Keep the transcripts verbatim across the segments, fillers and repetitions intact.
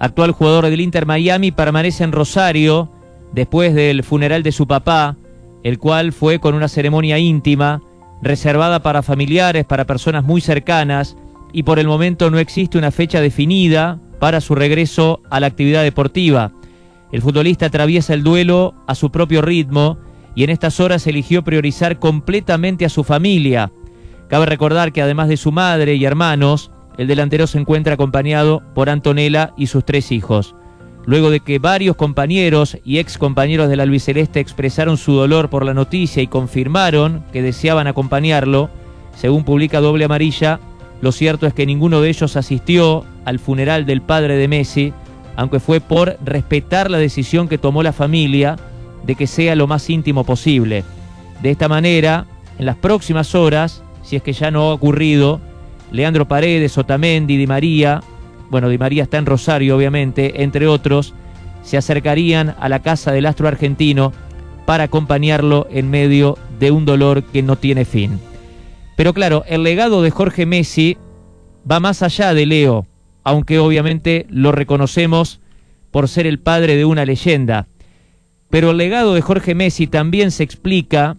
actual jugador del Inter Miami, permanece en Rosario después del funeral de su papá, el cual fue con una ceremonia íntima, reservada para familiares, para personas muy cercanas, y por el momento no existe una fecha definida para su regreso a la actividad deportiva. El futbolista atraviesa el duelo a su propio ritmo y en estas horas eligió priorizar completamente a su familia. Cabe recordar que además de su madre y hermanos, el delantero se encuentra acompañado por Antonella y sus tres hijos. Luego de que varios compañeros y ex compañeros del albiceleste expresaron su dolor por la noticia y confirmaron que deseaban acompañarlo, según publica Doble Amarilla, lo cierto es que ninguno de ellos asistió al funeral del padre de Messi, aunque fue por respetar la decisión que tomó la familia de que sea lo más íntimo posible. De esta manera, en las próximas horas, si es que ya no ha ocurrido, Leandro Paredes, Otamendi, Di María, bueno, Di María está en Rosario obviamente, entre otros, se acercarían a la casa del astro argentino para acompañarlo en medio de un dolor que no tiene fin. Pero claro, el legado de Jorge Messi va más allá de Leo, aunque obviamente lo reconocemos por ser el padre de una leyenda. Pero el legado de Jorge Messi también se explica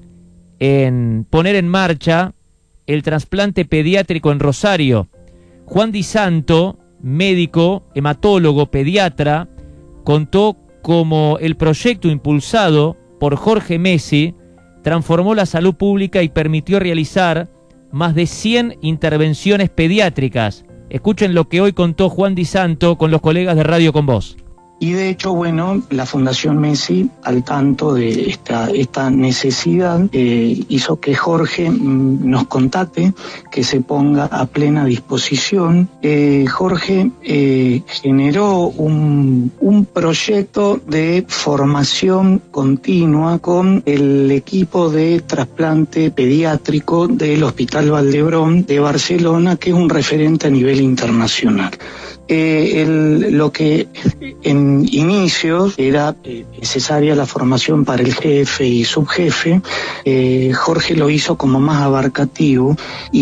en poner en marcha el trasplante pediátrico en Rosario. Juan Di Santo, médico, hematólogo, pediatra, contó cómo el proyecto impulsado por Jorge Messi transformó la salud pública y permitió realizar más de cien intervenciones pediátricas. Escuchen lo que hoy contó Juan Di Santo con los colegas de Radio Con Vos. Y de hecho, bueno, la Fundación Messi, al tanto de esta, esta necesidad, eh, hizo que Jorge mm, nos contacte, que se ponga a plena disposición. Eh, Jorge eh, generó un, un proyecto de formación continua con el equipo de trasplante pediátrico del Hospital Vall d'Hebron de Barcelona, que es un referente a nivel internacional. Eh, el, lo que en inicios era eh, necesaria la formación para el jefe y subjefe, eh, Jorge lo hizo como más abarcativo,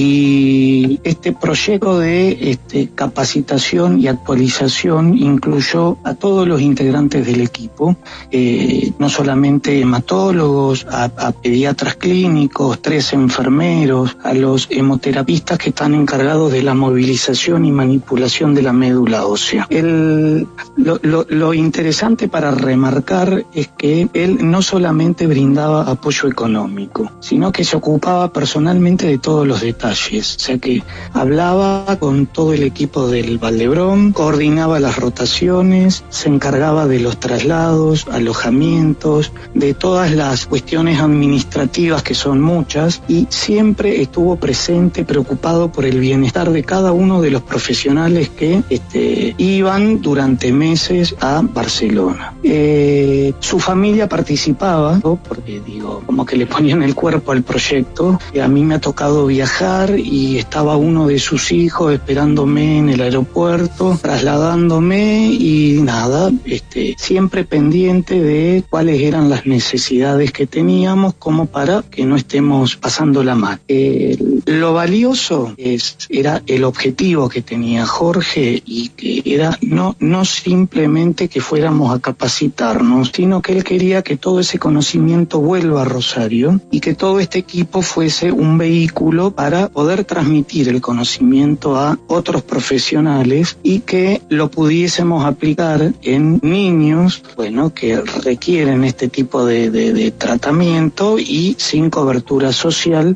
y este proyecto de este, capacitación y actualización incluyó a todos los integrantes del equipo, eh, no solamente hematólogos, a, a pediatras clínicos, tres enfermeros, a los hemoterapistas que están encargados de la movilización y manipulación de la médula ósea. El, lo, lo, lo interesante para remarcar es que él no solamente brindaba apoyo económico, sino que se ocupaba personalmente de todos los detalles. O sea que hablaba con todo el equipo del Vall d'Hebron, coordinaba las rotaciones, se encargaba de los traslados, alojamientos, de todas las cuestiones administrativas, que son muchas, y siempre estuvo presente, preocupado por el bienestar de cada uno de los profesionales que Este, iban durante meses a Barcelona. Eh, su familia participaba, ¿no? Porque digo, como que le ponían el cuerpo al proyecto. A mí me ha tocado viajar y estaba uno de sus hijos esperándome en el aeropuerto, trasladándome, y nada, este, siempre pendiente de cuáles eran las necesidades que teníamos, como para que no estemos pasándola mal. Eh, lo valioso es, era el objetivo que tenía Jorge, y que era no, no simplemente que fuéramos a capacitarnos, sino que él quería que todo ese conocimiento vuelva a Rosario y que todo este equipo fuese un vehículo para poder transmitir el conocimiento a otros profesionales y que lo pudiésemos aplicar en niños, bueno, que requieren este tipo de, de, de tratamiento y sin cobertura social.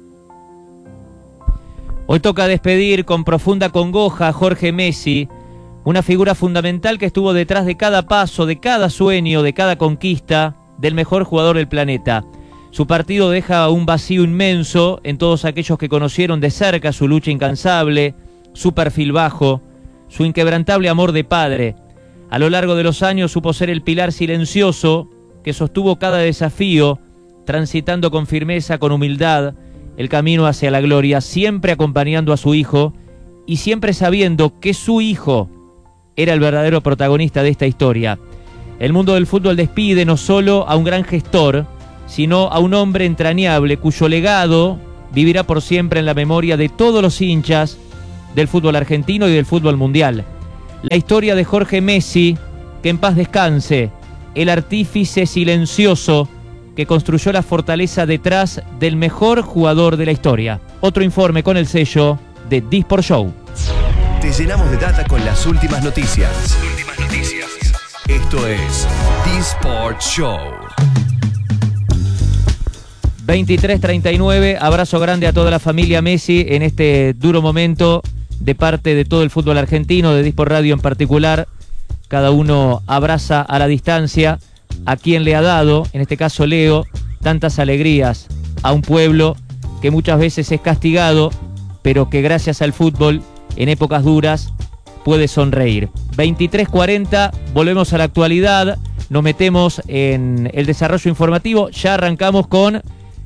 Hoy toca despedir con profunda congoja a Jorge Messi, una figura fundamental que estuvo detrás de cada paso, de cada sueño, de cada conquista del mejor jugador del planeta. Su partido deja un vacío inmenso en todos aquellos que conocieron de cerca su lucha incansable, su perfil bajo, su inquebrantable amor de padre. A lo largo de los años supo ser el pilar silencioso que sostuvo cada desafío, transitando con firmeza, con humildad, el camino hacia la gloria, siempre acompañando a su hijo y siempre sabiendo que su hijo era el verdadero protagonista de esta historia. El mundo del fútbol despide no solo a un gran gestor, sino a un hombre entrañable cuyo legado vivirá por siempre en la memoria de todos los hinchas del fútbol argentino y del fútbol mundial. La historia de Jorge Messi, que en paz descanse, el artífice silencioso que construyó la fortaleza detrás del mejor jugador de la historia. Otro informe con el sello de Disport Show. Te llenamos de data con las últimas noticias. Últimas noticias. Esto es Disport Show. veintitrés treinta y nueve, abrazo grande a toda la familia Messi en este duro momento de parte de todo el fútbol argentino, de Disport Radio en particular. Cada uno abraza a la distancia a quien le ha dado, en este caso Leo, tantas alegrías a un pueblo que muchas veces es castigado, pero que gracias al fútbol, en épocas duras, puede sonreír. veintitrés cuarenta, volvemos a la actualidad, nos metemos en el desarrollo informativo, ya arrancamos con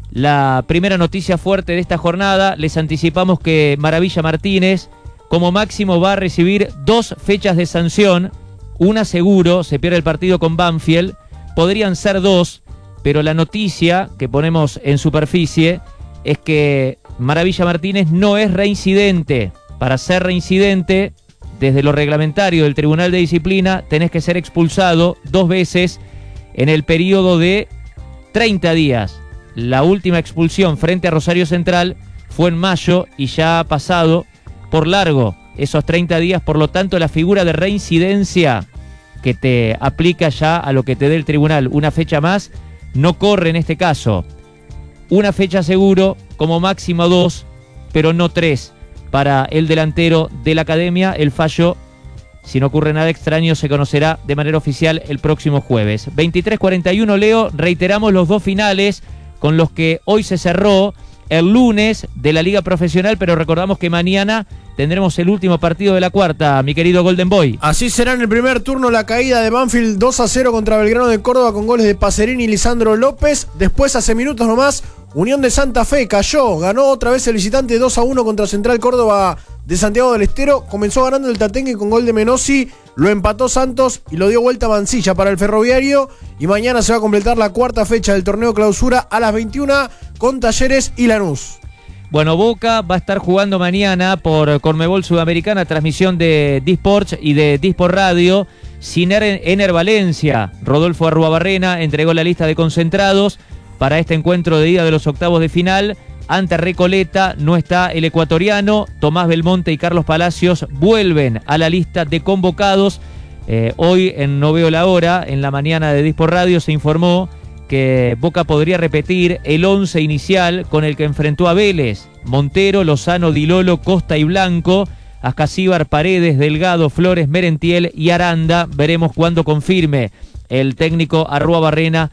la primera noticia fuerte de esta jornada. Les anticipamos que Maravilla Martínez, como máximo, va a recibir dos fechas de sanción, una seguro, se pierde el partido con Banfield, podrían ser dos, pero la noticia que ponemos en superficie es que Maravilla Martínez no es reincidente. Para ser reincidente, desde lo reglamentario del Tribunal de Disciplina, tenés que ser expulsado dos veces en el periodo de treinta días. La última expulsión frente a Rosario Central fue en mayo y ya ha pasado por largo esos treinta días, por lo tanto la figura de reincidencia que te aplica ya a lo que te dé el tribunal, una fecha más, no corre en este caso. Una fecha seguro, como máximo dos, pero no tres. Para el delantero de la academia, el fallo, si no ocurre nada extraño, se conocerá de manera oficial el próximo jueves. veintitrés cuarenta y uno, Leo, reiteramos los dos finales con los que hoy se cerró el lunes de la Liga Profesional, pero recordamos que mañana tendremos el último partido de la cuarta, mi querido Golden Boy. Así será en el primer turno la caída de Banfield dos a cero contra Belgrano de Córdoba con goles de Pacerini y Lisandro López. Después, hace minutos nomás, Unión de Santa Fe cayó, ganó otra vez el visitante dos a uno contra Central Córdoba de Santiago del Estero. Comenzó ganando el Tatengue con gol de Menossi, lo empató Santos y lo dio vuelta Mansilla para el Ferroviario. Y mañana se va a completar la cuarta fecha del torneo clausura a las veintiuna con Talleres y Lanús. Bueno, Boca va a estar jugando mañana por Conmebol Sudamericana, transmisión de Disports y de Disport Radio, sin Ener Valencia. Rodolfo Arruabarrena entregó la lista de concentrados para este encuentro de ida de los octavos de final. Ante Recoleta no está el ecuatoriano. Tomás Belmonte y Carlos Palacios vuelven a la lista de convocados. Eh, hoy en No Veo la Hora, en la mañana de Disport Radio, se informó que Boca podría repetir el once inicial con el que enfrentó a Vélez: Montero, Lozano, Dilolo, Costa y Blanco, Ascasíbar, Paredes, Delgado, Flores, Merentiel y Aranda. Veremos cuándo confirme el técnico Arruabarrena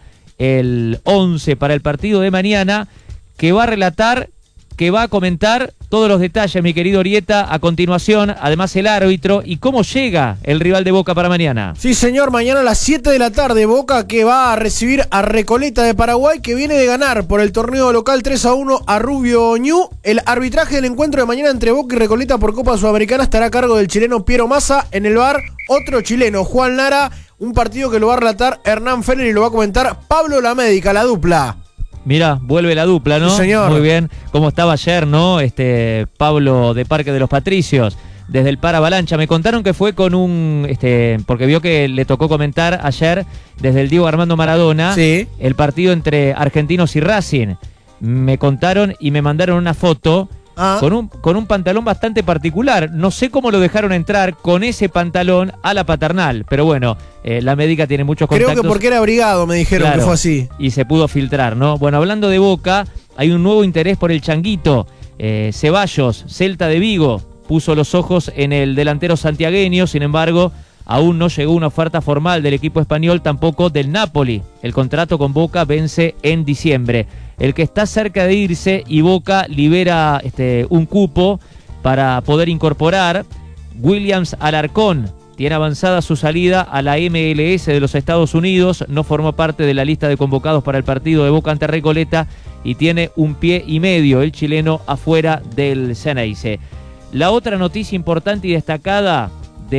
el once para el partido de mañana, que va a relatar, que va a comentar todos los detalles, mi querido Orieta, a continuación, además el árbitro y cómo llega el rival de Boca para mañana. Sí, señor, mañana a las siete de la tarde, Boca que va a recibir a Recoleta de Paraguay, que viene de ganar por el torneo local tres a uno a Rubio Ñu. El arbitraje del encuentro de mañana entre Boca y Recoleta por Copa Sudamericana estará a cargo del chileno Piero Massa. En el V A R, otro chileno, Juan Lara. Un partido que lo va a relatar Hernán Feller y lo va a comentar Pablo Lamédica, la dupla. Mirá, vuelve la dupla, ¿no? Sí, señor. Muy bien. Como estaba ayer, ¿no? Este Pablo de Parque de los Patricios, desde el Par Avalancha. Me contaron que fue con un... este porque vio que le tocó comentar ayer desde el Diego Armando Maradona, sí, el partido entre Argentinos y Racing. Me contaron y me mandaron una foto ah. con, un, con un pantalón bastante particular. No sé cómo lo dejaron entrar con ese pantalón a la Paternal, pero bueno, eh, la médica tiene muchos contactos. Creo que porque era abrigado, me dijeron, claro, que fue así. Y se pudo filtrar, ¿no? Bueno, hablando de Boca, hay un nuevo interés por el Changuito. Eh, Ceballos, Celta de Vigo, puso los ojos en el delantero santiagueño. Sin embargo, aún no llegó una oferta formal del equipo español, tampoco del Napoli. El contrato con Boca vence en diciembre. El que está cerca de irse, y Boca libera este, un cupo para poder incorporar, Williams Alarcón. Tiene avanzada su salida a la M L S de los Estados Unidos, no formó parte de la lista de convocados para el partido de Boca ante Recoleta y tiene un pie y medio el chileno afuera del Xeneize. La otra noticia importante y destacada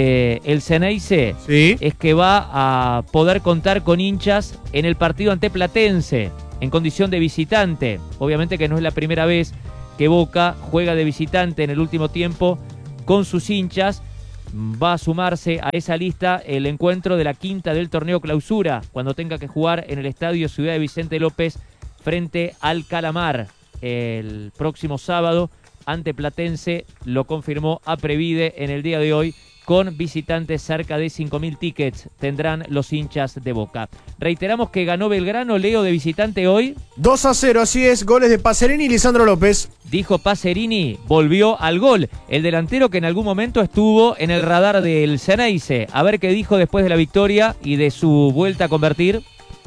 del Xeneize, ¿sí?, es que va a poder contar con hinchas en el partido ante Platense, en condición de visitante. Obviamente que no es la primera vez que Boca juega de visitante en el último tiempo con sus hinchas. va a sumarse a esa lista el encuentro de la quinta del torneo clausura, cuando tenga que jugar en el estadio Ciudad de Vicente López frente al Calamar el próximo sábado ante Platense. Lo confirmó Aprevide en el día de hoy, con visitantes. Cerca de cinco mil tickets tendrán los hinchas de Boca. Reiteramos que ganó Belgrano, Leo, de visitante hoy. dos a cero, así es, goles de Pacerini y Lisandro López. Dijo Pacerini, volvió al gol. El delantero que en algún momento estuvo en el radar del Ceneice. A ver qué dijo después de la victoria y de su vuelta a convertir.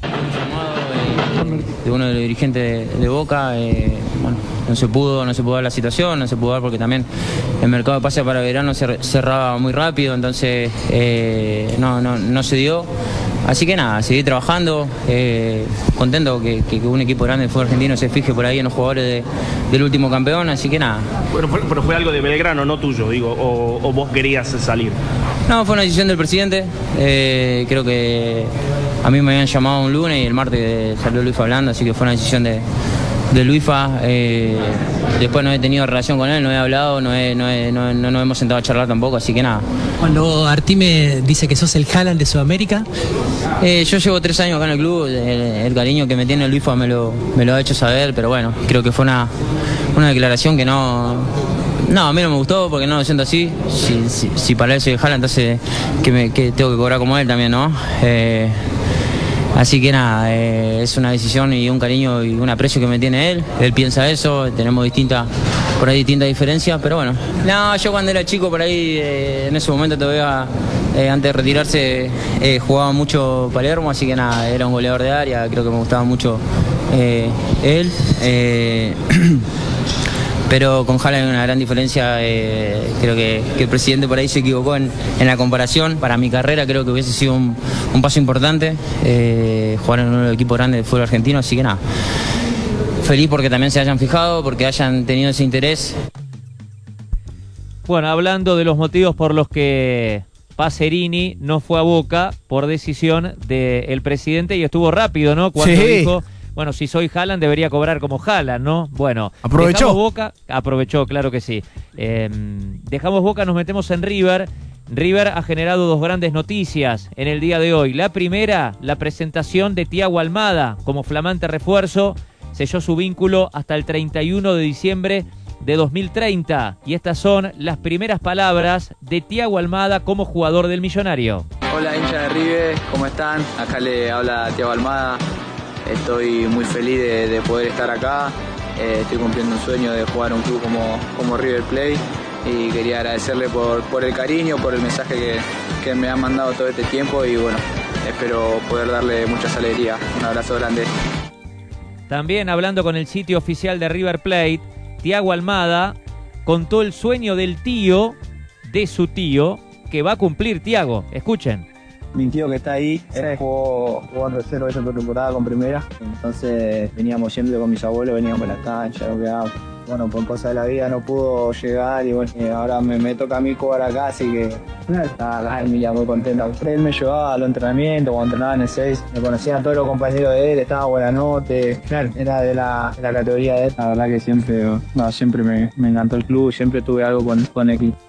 De uno de los dirigentes de, de Boca, eh, bueno, no se pudo, no se pudo dar la situación, no se pudo dar porque también el mercado de pases para verano se cerraba muy rápido, entonces eh, no, no, no se dio. Así que nada, seguí trabajando, eh, contento que, que, que un equipo grande del fútbol argentino se fije por ahí en los jugadores de, del último campeón, así que nada. Bueno, pero fue algo de Belgrano, no tuyo, digo, o, o vos querías salir. No, fue una decisión del presidente, eh, creo que a mí me habían llamado un lunes y el martes salió Luisfa hablando, así que fue una decisión de, de Luisfa. Eh, después no he tenido relación con él, no he hablado, no, he, no, he, no, no nos hemos sentado a charlar tampoco, así que nada. Cuando Artime dice que sos el Haaland de Sudamérica. Eh, yo llevo tres años acá en el club, el, el cariño que me tiene Luisfa me lo, me lo ha hecho saber, pero bueno, creo que fue una, una declaración que no... No, a mí no me gustó porque no lo siento así. Si, si, si para él soy el Haaland, entonces que, me, que tengo que cobrar como él también, ¿no? Eh, así que nada, eh, es una decisión y un cariño y un aprecio que me tiene él. Él piensa eso, tenemos distintas, por ahí distintas diferencias, pero bueno. No, yo cuando era chico por ahí, eh, en ese momento todavía, eh, antes de retirarse, eh, jugaba mucho Palermo, así que nada, era un goleador de área, creo que me gustaba mucho eh, él. Eh, Pero con Haaland hay una gran diferencia, eh, creo que, que el presidente por ahí se equivocó en, en la comparación. Para mi carrera creo que hubiese sido un, un paso importante, eh, jugar en uno de los equipos grandes del fútbol argentino, así que nada, feliz porque también se hayan fijado, porque hayan tenido ese interés. Bueno, hablando de los motivos por los que Pacerini no fue a Boca por decisión del presidente, y estuvo rápido, ¿no? Cuando sí. dijo... Bueno, si soy Haaland debería cobrar como Haaland, ¿no? Bueno, aprovechó. Dejamos Boca, aprovechó, claro que sí. Eh, dejamos Boca, nos metemos en River. River ha generado dos grandes noticias en el día de hoy. La primera, la presentación de Thiago Almada como flamante refuerzo. Selló su vínculo hasta el treinta y uno de diciembre de dos mil treinta. Y estas son las primeras palabras de Thiago Almada como jugador del Millonario. Hola, hincha de River, ¿cómo están? Acá le habla Thiago Almada. Estoy muy feliz de, de poder estar acá, eh, estoy cumpliendo un sueño de jugar un club como, como River Plate y quería agradecerle por, por el cariño, por el mensaje que, que me han mandado todo este tiempo y bueno, espero poder darle muchas alegrías. Un abrazo grande. También hablando con el sitio oficial de River Plate, Thiago Almada contó el sueño del tío, de su tío, que va a cumplir Thiago. Escuchen. Mi tío que está ahí, él jugó, jugó en reserva esa temporada con primera, entonces veníamos siempre con mis abuelos, veníamos a la cancha, lo que hago. Bueno, por cosas de la vida no pudo llegar y bueno, ahora me, me toca a mí jugar acá, así que está acá Emilia muy contenta. Él me llevaba a los entrenamientos, cuando entrenaba en el seis, me conocían todos los compañeros de él, estaba buena noche, claro, era de la, de la categoría de él. La verdad que siempre, no, siempre me, me encantó el club, siempre tuve algo con, con el equipo.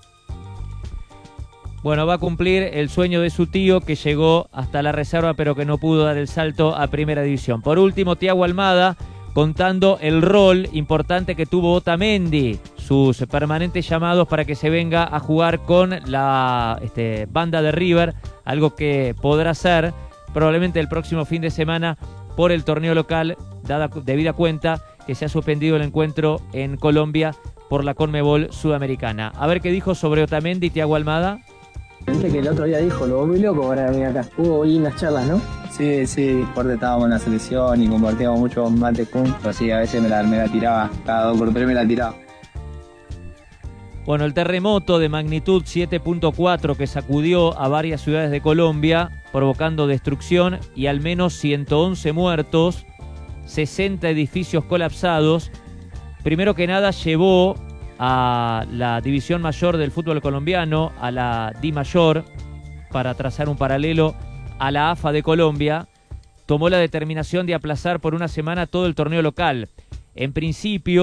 Bueno, va a cumplir el sueño de su tío que llegó hasta la reserva pero que no pudo dar el salto a primera división. Por último, Thiago Almada contando el rol importante que tuvo Otamendi, sus permanentes llamados para que se venga a jugar con la este, banda de River, algo que podrá hacer probablemente el próximo fin de semana por el torneo local, dada debida cuenta que se ha suspendido el encuentro en Colombia por la Conmebol Sudamericana. A ver qué dijo sobre Otamendi Thiago Almada. Viste que el otro día dijo, lo muy loco para venir acá. Hubo lindas charlas, ¿no? Sí, sí, aparte estábamos en la selección y compartíamos mucho mate juntos, así a veces me la, me la tiraba, cada dos por tres me la tiraba. Bueno, el terremoto de magnitud siete punto cuatro que sacudió a varias ciudades de Colombia, provocando destrucción y al menos ciento once muertos, sesenta edificios colapsados, primero que nada llevó a la división mayor del fútbol colombiano, a la Di Mayor, para trazar un paralelo a la A F A de Colombia, tomó la determinación de aplazar por una semana todo el torneo local. En principio,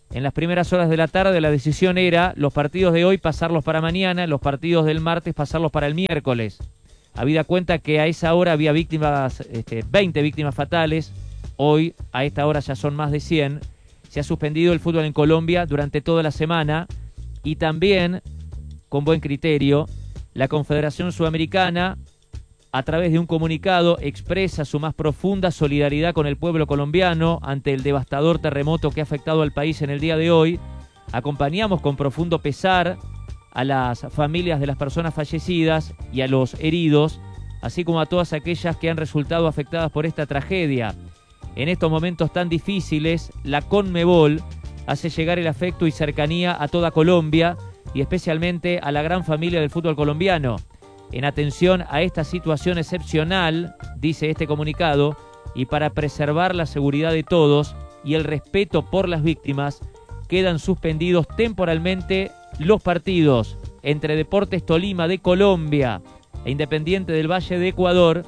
En las primeras horas de la tarde la decisión era los partidos de hoy pasarlos para mañana, los partidos del martes pasarlos para el miércoles. Habida cuenta que a esa hora había víctimas, este, veinte víctimas fatales, hoy a esta hora ya son más de cien. Se ha suspendido el fútbol en Colombia durante toda la semana y también, con buen criterio, la Confederación Sudamericana, a través de un comunicado, expresa su más profunda solidaridad con el pueblo colombiano ante el devastador terremoto que ha afectado al país en el día de hoy. Acompañamos con profundo pesar a las familias de las personas fallecidas y a los heridos, así como a todas aquellas que han resultado afectadas por esta tragedia. En estos momentos tan difíciles, la CONMEBOL hace llegar el afecto y cercanía a toda Colombia y especialmente a la gran familia del fútbol colombiano. En atención a esta situación excepcional, dice este comunicado, y para preservar la seguridad de todos y el respeto por las víctimas, quedan suspendidos temporalmente los partidos entre Deportes Tolima de Colombia e Independiente del Valle de Ecuador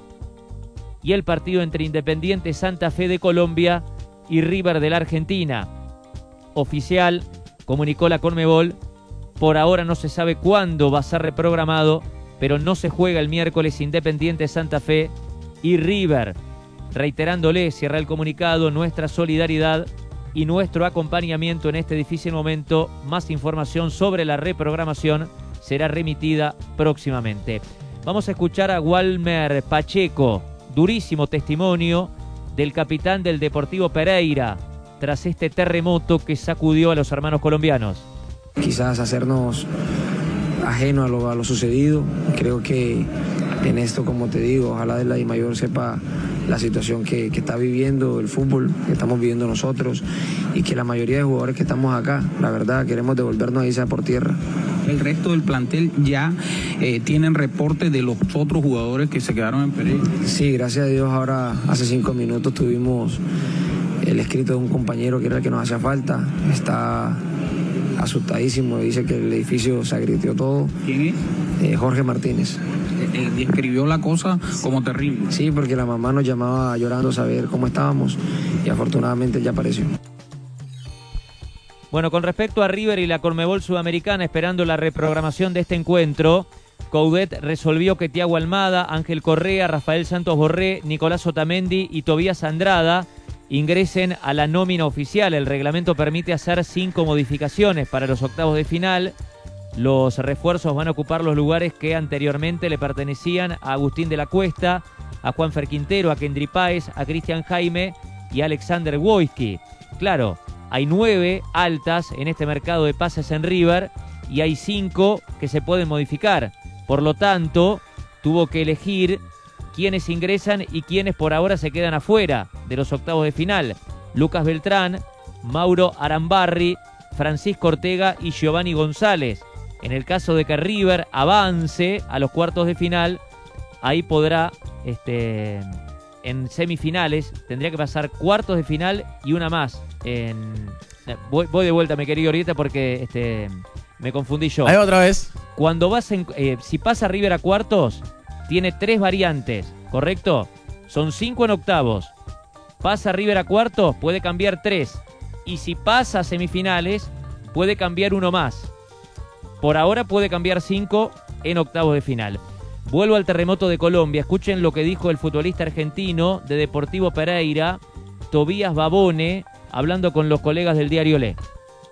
y el partido entre Independiente Santa Fe de Colombia y River de la Argentina. Oficial, comunicó la CONMEBOL, por ahora no se sabe cuándo va a ser reprogramado, pero no se juega el miércoles Independiente Santa Fe y River. Reiterándole, cierra el comunicado, nuestra solidaridad y nuestro acompañamiento en este difícil momento. Más información sobre la reprogramación será remitida próximamente. Vamos a escuchar a Walmer Pacheco, durísimo testimonio del capitán del Deportivo Pereira tras este terremoto que sacudió a los hermanos colombianos. Quizás hacernos ajeno a lo, a lo sucedido. Creo que en esto, como te digo, ojalá la DIMAYOR sepa la situación que, que está viviendo el fútbol, que estamos viviendo nosotros, y que la mayoría de jugadores que estamos acá, la verdad, queremos devolvernos ahí sea por tierra. El resto del plantel ya eh, tienen reporte de los otros jugadores que se quedaron en Pereira. Sí, gracias a Dios, ahora hace cinco minutos tuvimos el escrito de un compañero que era el que nos hacía falta. Está asustadísimo, dice que el edificio se agritió todo. ¿Quién es? Eh, Jorge Martínez. Eh, describió la cosa como terrible. Sí, porque la mamá nos llamaba llorando a saber cómo estábamos y afortunadamente ya apareció. Bueno, con respecto a River y la CONMEBOL Sudamericana, esperando la reprogramación de este encuentro, Coudet resolvió que Thiago Almada, Ángel Correa, Rafael Santos Borré, Nicolás Otamendi y Tobías Andrada ingresen a la nómina oficial. El reglamento permite hacer cinco modificaciones para los octavos de final. Los refuerzos van a ocupar los lugares que anteriormente le pertenecían a Agustín de la Cuesta, a Juanfer Quintero, a Kendry Páez, a Cristian Jaime y a Alexander Wojski. Claro, hay nueve altas en este mercado de pases en River y hay cinco que se pueden modificar. Por lo tanto, tuvo que elegir quiénes ingresan y quiénes por ahora se quedan afuera de los octavos de final. Lucas Beltrán, Mauro Arambarri, Francisco Ortega y Giovanni González. En el caso de que River avance a los cuartos de final, ahí podrá, este, en semifinales, tendría que pasar cuartos de final y una más. En, voy, voy de vuelta, mi querido Orieta, porque este, me confundí yo. Ahí otra vez. Cuando vas en, eh, si pasa River a cuartos, tiene tres variantes, ¿correcto? Son cinco en octavos. Pasa River a cuartos, puede cambiar tres. Y si pasa a semifinales, puede cambiar uno más. Por ahora puede cambiar cinco en octavos de final. Vuelvo al terremoto de Colombia. Escuchen lo que dijo el futbolista argentino de Deportivo Pereira, Tobías Babone, hablando con los colegas del diario Le.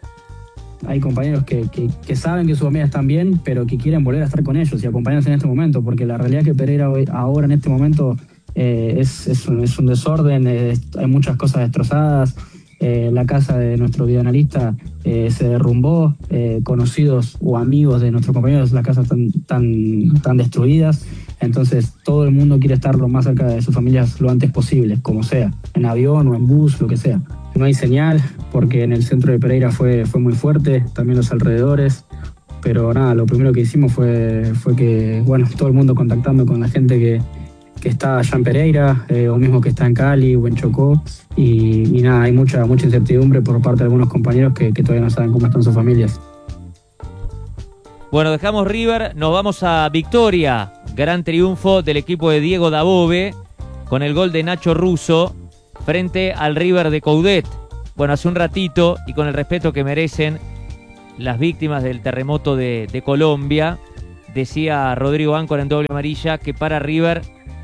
Hay compañeros que, que, que saben que sus familias están bien, pero que quieren volver a estar con ellos y acompañarnos en este momento, porque la realidad es que Pereira hoy, ahora en este momento eh, es, es, un, es un desorden, eh, hay muchas cosas destrozadas, eh, la casa de nuestro videoanalista eh, se derrumbó, eh, conocidos o amigos de nuestros compañeros, las casas están tan, tan destruidas, entonces todo el mundo quiere estar lo más cerca de sus familias lo antes posible, como sea, en avión o en bus, lo que sea. No hay señal, porque en el centro de Pereira fue, fue muy fuerte, también los alrededores, pero nada, lo primero que hicimos fue, fue que, bueno, todo el mundo contactando con la gente que, que está allá en Pereira, eh, o mismo que está en Cali o en Chocó, y, y nada, hay mucha, mucha incertidumbre por parte de algunos compañeros que, que todavía no saben cómo están sus familias. Bueno, dejamos River, nos vamos a Victoria, gran triunfo del equipo de Diego Dabove, con el gol de Nacho Russo, frente al River de Coudet. Bueno, hace un ratito, y con el respeto que merecen las víctimas del terremoto de, de Colombia, decía Rodrigo Áncora en Doble Amarilla que para River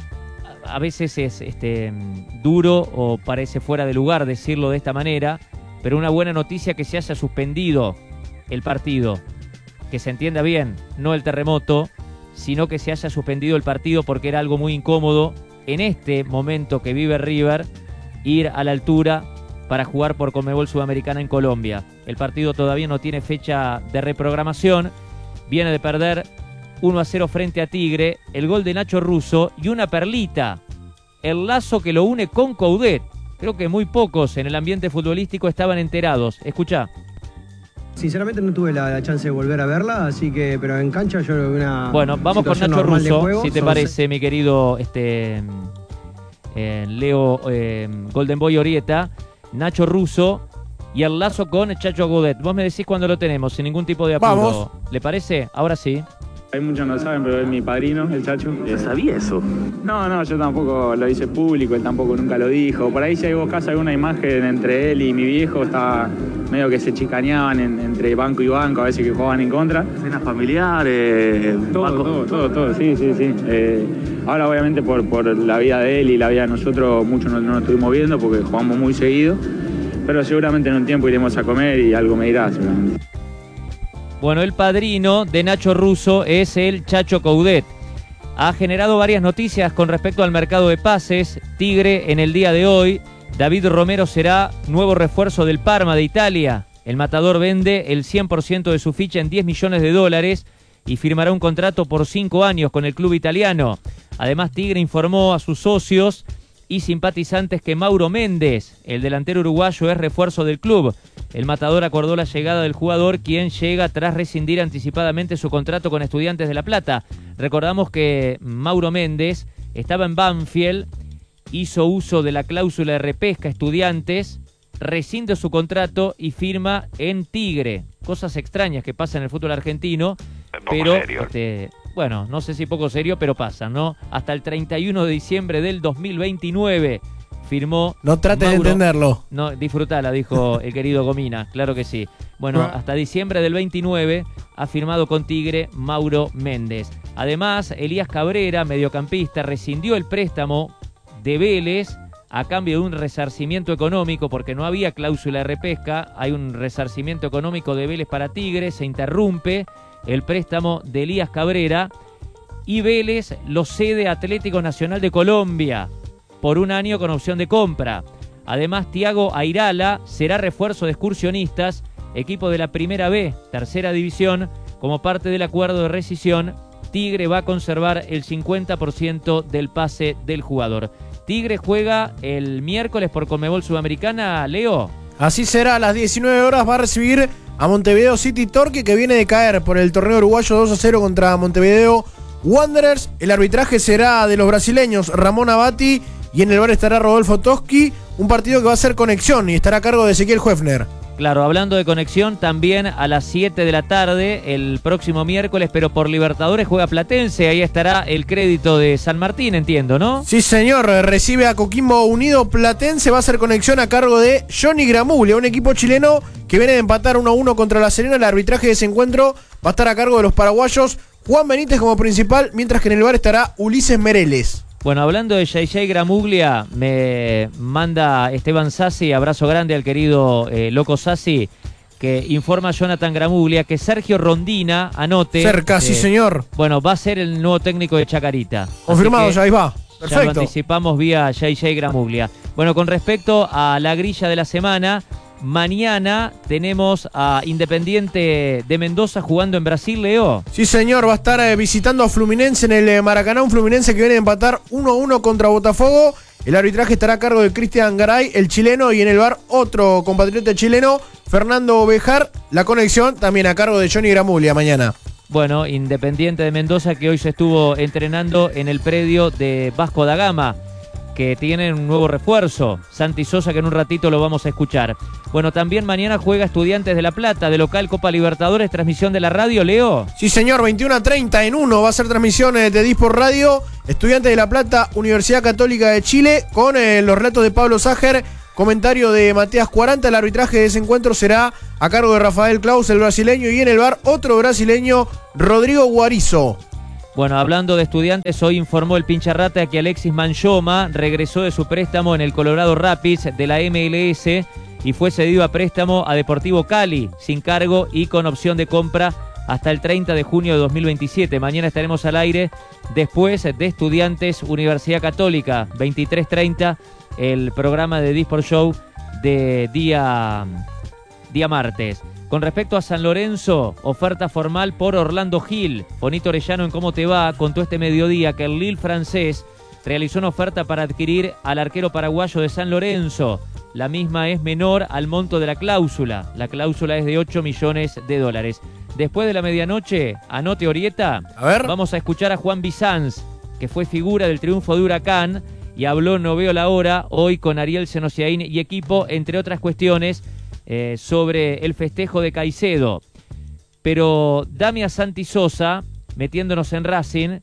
a veces es este, duro o parece fuera de lugar decirlo de esta manera, pero una buena noticia que se haya suspendido el partido, que se entienda bien, no el terremoto, sino que se haya suspendido el partido porque era algo muy incómodo en este momento que vive River ir a la altura para jugar por Conmebol Sudamericana en Colombia. El partido todavía no tiene fecha de reprogramación, viene de perder uno a cero frente a Tigre, el gol de Nacho Russo y una perlita, el lazo que lo une con Coudet. Creo que muy pocos en el ambiente futbolístico estaban enterados. Escuchá. Sinceramente no tuve la, la chance de volver a verla, así que, pero en cancha yo lo vi una. Bueno, vamos con Nacho Russo, si te Son parece, se... mi querido este, eh, Leo eh, Golden Boy Orieta. Nacho Russo y el lazo con Chacho Coudet. Vos me decís cuando lo tenemos, sin ningún tipo de apuro. Vamos. ¿Le parece? Ahora sí. Hay muchos no saben, pero es mi padrino, el Chacho. ¿Yo sabía eso? No, no, yo tampoco lo hice público, él tampoco nunca lo dijo. Por ahí si hay buscas alguna imagen entre él y mi viejo, estaba medio que se chicaneaban en, entre banco y banco, a veces que jugaban en contra. Cenas familiares, todo, banco. todo, todo, todo, sí, sí, sí. Eh, ahora obviamente por, por la vida de él y la vida de nosotros, mucho no, no nos estuvimos viendo porque jugamos muy seguido. Pero seguramente en un tiempo iremos a comer y algo me dirá seguramente. Bueno, el padrino de Nacho Russo es el Chacho Coudet. Ha generado varias noticias con respecto al mercado de pases. Tigre en el día de hoy. David Romero será nuevo refuerzo del Parma de Italia. El matador vende el cien por ciento de su ficha en diez millones de dólares y firmará un contrato por cinco años con el club italiano. Además, Tigre informó a sus socios y simpatizantes que Mauro Méndez, el delantero uruguayo, es refuerzo del club. El matador acordó la llegada del jugador, quien llega tras rescindir anticipadamente su contrato con Estudiantes de La Plata. Recordamos que Mauro Méndez estaba en Banfield, hizo uso de la cláusula de repesca Estudiantes, rescinde su contrato y firma en Tigre. Cosas extrañas que pasan en el fútbol argentino, pero este, bueno, no sé si poco serio, pero pasan, ¿no? Hasta el treinta y uno de diciembre del dos mil veintinueve firmó. No trates de entenderlo. No, disfrutala, dijo el querido Gomina, claro que sí. Bueno, hasta diciembre del veintinueve ha firmado con Tigre Mauro Méndez. Además, Elías Cabrera, mediocampista, rescindió el préstamo de Vélez a cambio de un resarcimiento económico, porque no había cláusula de repesca. Hay un resarcimiento económico de Vélez para Tigre, se interrumpe el préstamo de Elías Cabrera y Vélez lo cede a Atlético Nacional de Colombia por un año con opción de compra. Además, Thiago Airala será refuerzo de Excursionistas, equipo de la Primera B, tercera división. Como parte del acuerdo de rescisión, Tigre va a conservar el cincuenta por ciento del pase del jugador. Tigre juega el miércoles por Conmebol Sudamericana, Leo. Así será, a las diecinueve horas va a recibir a Montevideo City Torque, que viene de caer por el torneo uruguayo dos a cero contra Montevideo Wanderers. El arbitraje será de los brasileños Ramón Abati y en el bar estará Rodolfo Toschi. Un partido que va a ser conexión y estará a cargo de Ezequiel Huefner. Claro, hablando de conexión, también a las siete de la tarde, el próximo miércoles, pero por Libertadores juega Platense. Ahí estará el crédito de San Martín, entiendo, ¿no? Sí, señor. Recibe a Coquimbo Unido. Platense va a ser conexión a cargo de Johnny Gramuglia, un equipo chileno que viene de empatar uno a uno contra La Serena. El arbitraje de ese encuentro va a estar a cargo de los paraguayos Juan Benítez como principal, mientras que en el bar estará Ulises Mereles. Bueno, hablando de J J Gramuglia, me manda Esteban Sassi, abrazo grande al querido eh, Loco Sassi, que informa a Jonathan Gramuglia que Sergio Rondina, anote... Cerca, eh, sí señor. Bueno, va a ser el nuevo técnico de Chacarita. Confirmado, ya ahí va. Perfecto. Ya lo anticipamos vía J J Gramuglia. Bueno, con respecto a la grilla de la semana, mañana tenemos a Independiente de Mendoza jugando en Brasil, Leo. Sí, señor, va a estar eh, visitando a Fluminense en el eh, Maracaná, un Fluminense que viene a empatar uno a uno contra Botafogo. El arbitraje estará a cargo de Cristian Garay, el chileno, y en el bar otro compatriota chileno, Fernando Bejar. La conexión también a cargo de Johnny Gramuglia mañana. Bueno, Independiente de Mendoza que hoy se estuvo entrenando en el predio de Vasco da Gama, que tienen un nuevo refuerzo, Santi Sosa, que en un ratito lo vamos a escuchar. Bueno, también mañana juega Estudiantes de La Plata, de local Copa Libertadores, transmisión de la radio, Leo. Sí, señor, veintiuno a treinta en uno va a ser transmisión de Disport Radio, Estudiantes de La Plata, Universidad Católica de Chile, con eh, los relatos de Pablo Sájer Comentario de Matías cuarenta, el arbitraje de ese encuentro será a cargo de Rafael Claus, el brasileño, y en el V A R otro brasileño, Rodrigo Guarizo. Bueno, hablando de Estudiantes, hoy informó el pincharrata que Alexis Manchoma regresó de su préstamo en el Colorado Rapids de la M L S y fue cedido a préstamo a Deportivo Cali, sin cargo y con opción de compra hasta el treinta de junio de dos mil veintisiete. Mañana estaremos al aire después de Estudiantes Universidad Católica, veintitrés treinta, el programa de Disport Show de día, día martes. Con respecto a San Lorenzo, oferta formal por Orlando Gil. Bonito Orellano, en Cómo Te Va, contó este mediodía que el Lille francés realizó una oferta para adquirir al arquero paraguayo de San Lorenzo. La misma es menor al monto de la cláusula. La cláusula es de ocho millones de dólares. Después de la medianoche, anote Orieta, a ver. Vamos a escuchar a Juan Bizanz, que fue figura del triunfo de Huracán y habló No Veo la Hora hoy con Ariel Senosiaín y equipo, entre otras cuestiones, eh, sobre el festejo de Caicedo. Pero dame a Santi Sosa, metiéndonos en Racing,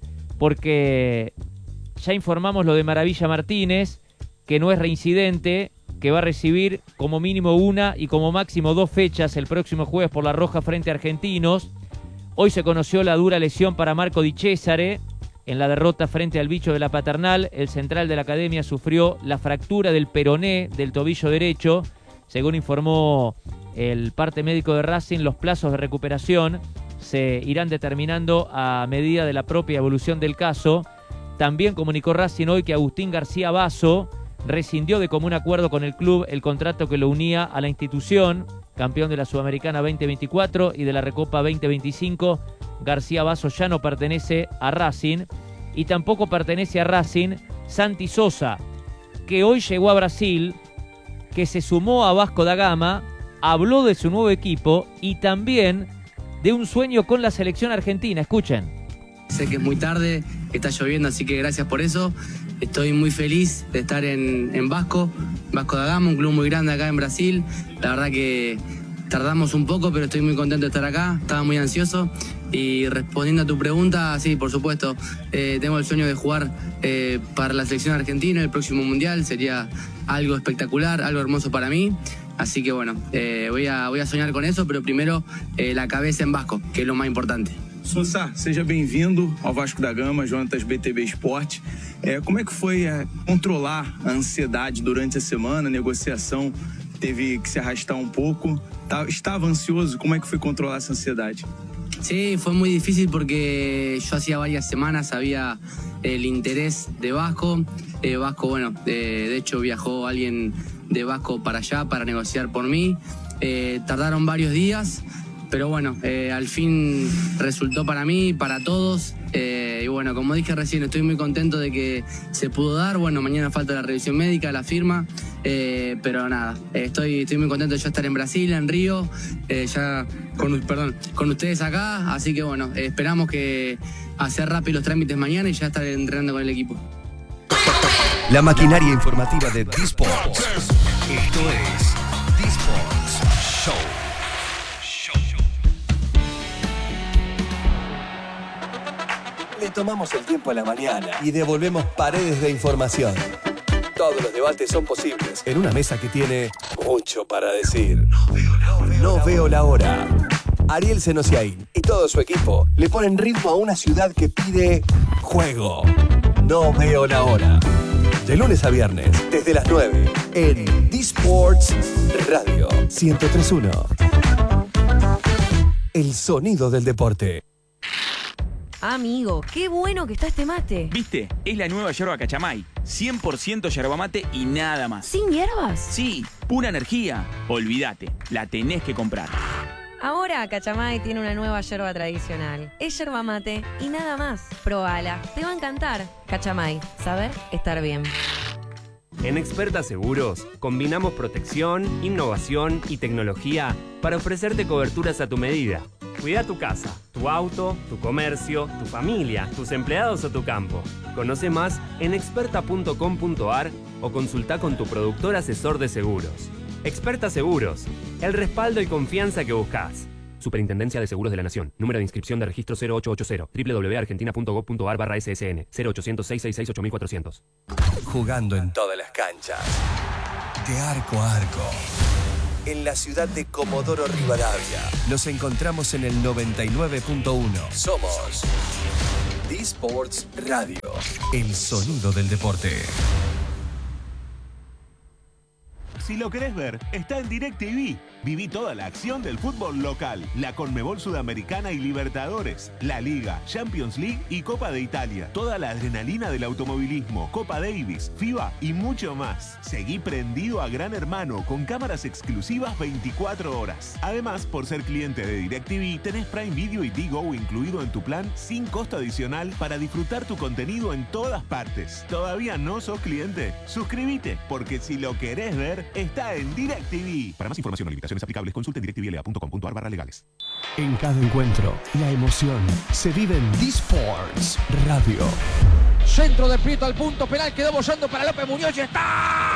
porque ya informamos lo de Maravilla Martínez, que no es reincidente, que va a recibir como mínimo una y como máximo dos fechas el próximo jueves por la Roja frente a Argentinos. Hoy se conoció la dura lesión para Marco Di Cesare. En la derrota frente al bicho de la Paternal, el central de la academia sufrió la fractura del peroné del tobillo derecho. Según informó el parte médico de Racing, los plazos de recuperación se irán determinando a medida de la propia evolución del caso. También comunicó Racing hoy que Agustín García Basso rescindió de común acuerdo con el club el contrato que lo unía a la institución, campeón de la Sudamericana veinte veinticuatro y de la Recopa veinte veinticinco. García Basso ya no pertenece a Racing y tampoco pertenece a Racing Santi Sosa, que hoy llegó a Brasil, que se sumó a Vasco da Gama, habló de su nuevo equipo y también de un sueño con la selección argentina. Escuchen. Sé que es muy tarde, que está lloviendo, así que gracias por eso. Estoy muy feliz de estar en, en Vasco, Vasco da Gama, un club muy grande acá en Brasil. La verdad que tardamos un poco, pero estoy muy contento de estar acá, estaba muy ansioso. Y respondiendo a tu pregunta, sí, por supuesto, eh, tengo el sueño de jugar eh, para la selección argentina el próximo Mundial. Sería algo espectacular, algo hermoso para mí. Así que bueno, eh, voy, a, voy a soñar con eso, pero primero eh, la cabeza en Vasco, que es lo más importante. Sosa, seja bem-vindo ao Vasco da Gama, Jonatas B T V Esporte. É, como é que foi é, controlar a ansiedade durante a semana? A negociação teve que se arrastar um pouco. Tá, estava ansioso? Como é que foi controlar essa ansiedade? Sí, fue muy difícil porque yo hacía varias semanas sabía el interés de Vasco. Eh, Vasco, bueno, de, de hecho viajó alguien de Vasco para allá para negociar por mí. Eh, tardaron varios días. Pero bueno, eh, al fin resultó para mí, para todos. Eh, y bueno, como dije recién, estoy muy contento de que se pudo dar. Bueno, mañana falta la revisión médica, la firma. Eh, pero nada, eh, estoy, estoy muy contento de ya estar en Brasil, en Río, eh, ya con, perdón, con ustedes acá. Así que bueno, eh, esperamos que hacer rápido los trámites mañana y ya estar entrenando con el equipo. La maquinaria informativa de Disports. Esto es Disports Show. Le tomamos el tiempo a la mañana y devolvemos paredes de información. Todos los debates son posibles en una mesa que tiene mucho para decir. No veo la hora. No veo la hora. Ariel Senosiaín y todo su equipo le ponen ritmo a una ciudad que pide juego. No veo la hora. De lunes a viernes, desde las nueve, en Disports Radio ciento tres punto uno. El sonido del deporte. Amigo, qué bueno que está este mate. ¿Viste? Es la nueva yerba Cachamay. cien por ciento yerba mate y nada más. ¿Sin hierbas? Sí, pura energía. Olvídate, la tenés que comprar. Ahora Cachamay tiene una nueva yerba tradicional. Es yerba mate y nada más. Probala, te va a encantar. Cachamay, saber estar bien. En Experta Seguros combinamos protección, innovación y tecnología para ofrecerte coberturas a tu medida. Cuida tu casa, tu auto, tu comercio, tu familia, tus empleados o tu campo. Conoce más en experta punto com punto ar o consulta con tu productor asesor de seguros. Experta Seguros, el respaldo y confianza que buscas. Superintendencia de Seguros de la Nación. Número de inscripción de registro cero ocho ocho cero. doble u doble u doble u punto argentina punto gov punto ar barra ese ese ene. cero ochocientos, seiscientos sesenta y seis, ocho mil cuatrocientos. Jugando en todas las canchas. toque arco a arco. En la ciudad de Comodoro Rivadavia. Nos encontramos en el noventa y nueve punto uno. Somos D-Sports Radio. El sonido del deporte. Si lo querés ver, está en DirecTV. Viví toda la acción del fútbol local, la Conmebol Sudamericana y Libertadores, la Liga, Champions League y Copa de Italia. Toda la adrenalina del automovilismo, Copa Davis, FIBA y mucho más. Seguí prendido a Gran Hermano con cámaras exclusivas veinticuatro horas. Además, por ser cliente de DirecTV, tenés Prime Video y Digo incluido en tu plan sin costo adicional para disfrutar tu contenido en todas partes. ¿Todavía no sos cliente? Suscríbete, porque si lo querés ver, está en DirecTV. Para más información o limitaciones aplicables, consulten directvla punto com punto a r barra legales. En cada encuentro, la emoción se vive en D-Sports Radio. Centro de Prieto al punto penal, quedó bollando para López Muñoz y está.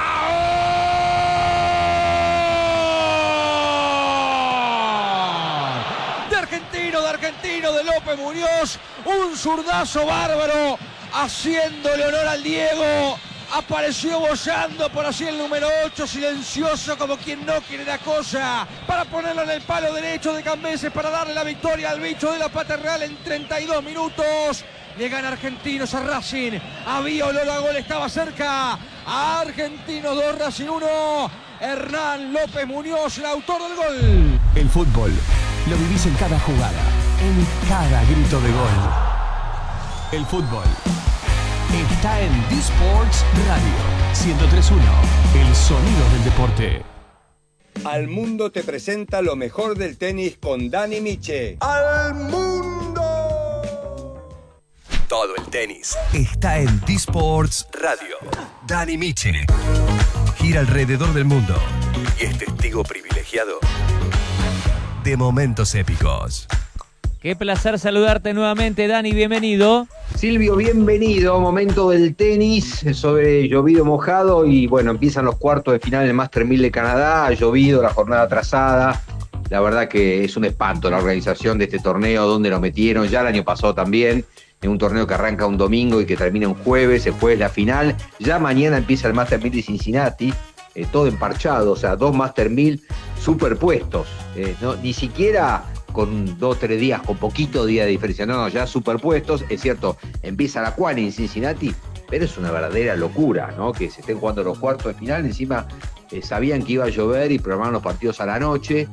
De argentino, de argentino, de López Muñoz. Un zurdazo bárbaro, haciéndole honor al Diego. Apareció bollando por así el número ocho, silencioso como quien no quiere la cosa, para ponerlo en el palo derecho de Cambeses, para darle la victoria al bicho de la Pata Real en treinta y dos minutos. Le gana Argentinos a Racing. Había olor a gol, estaba cerca. A Argentinos dos, Racing uno. Hernán López Muñoz, el autor del gol. El fútbol lo vivís en cada jugada, en cada grito de gol. El fútbol está en D-Sports Radio ciento tres punto uno, el sonido del deporte. Al Mundo te presenta lo mejor del tenis con Dani Miche. ¡Al Mundo! Todo el tenis está en D-Sports Radio. Dani Miche gira alrededor del mundo y es testigo privilegiado de momentos épicos. Qué placer saludarte nuevamente, Dani, bienvenido. Silvio, bienvenido. Momento del tenis sobre llovido mojado y bueno, empiezan los cuartos de final del Master mil de Canadá. Ha llovido, la jornada atrasada. La verdad que es un espanto la organización de este torneo, donde lo metieron ya el año pasado también, en un torneo que arranca un domingo y que termina un jueves, el jueves la final. Ya mañana empieza el Master mil de Cincinnati, eh, todo emparchado, o sea, dos Master mil superpuestos. Eh, no, ni siquiera con dos o tres días, con poquito día de diferencia, no, no, ya superpuestos. Es cierto, empieza la quali en Cincinnati, pero es una verdadera locura, ¿no? Que se estén jugando los cuartos de final. Encima eh, sabían que iba a llover y programaron los partidos a la noche,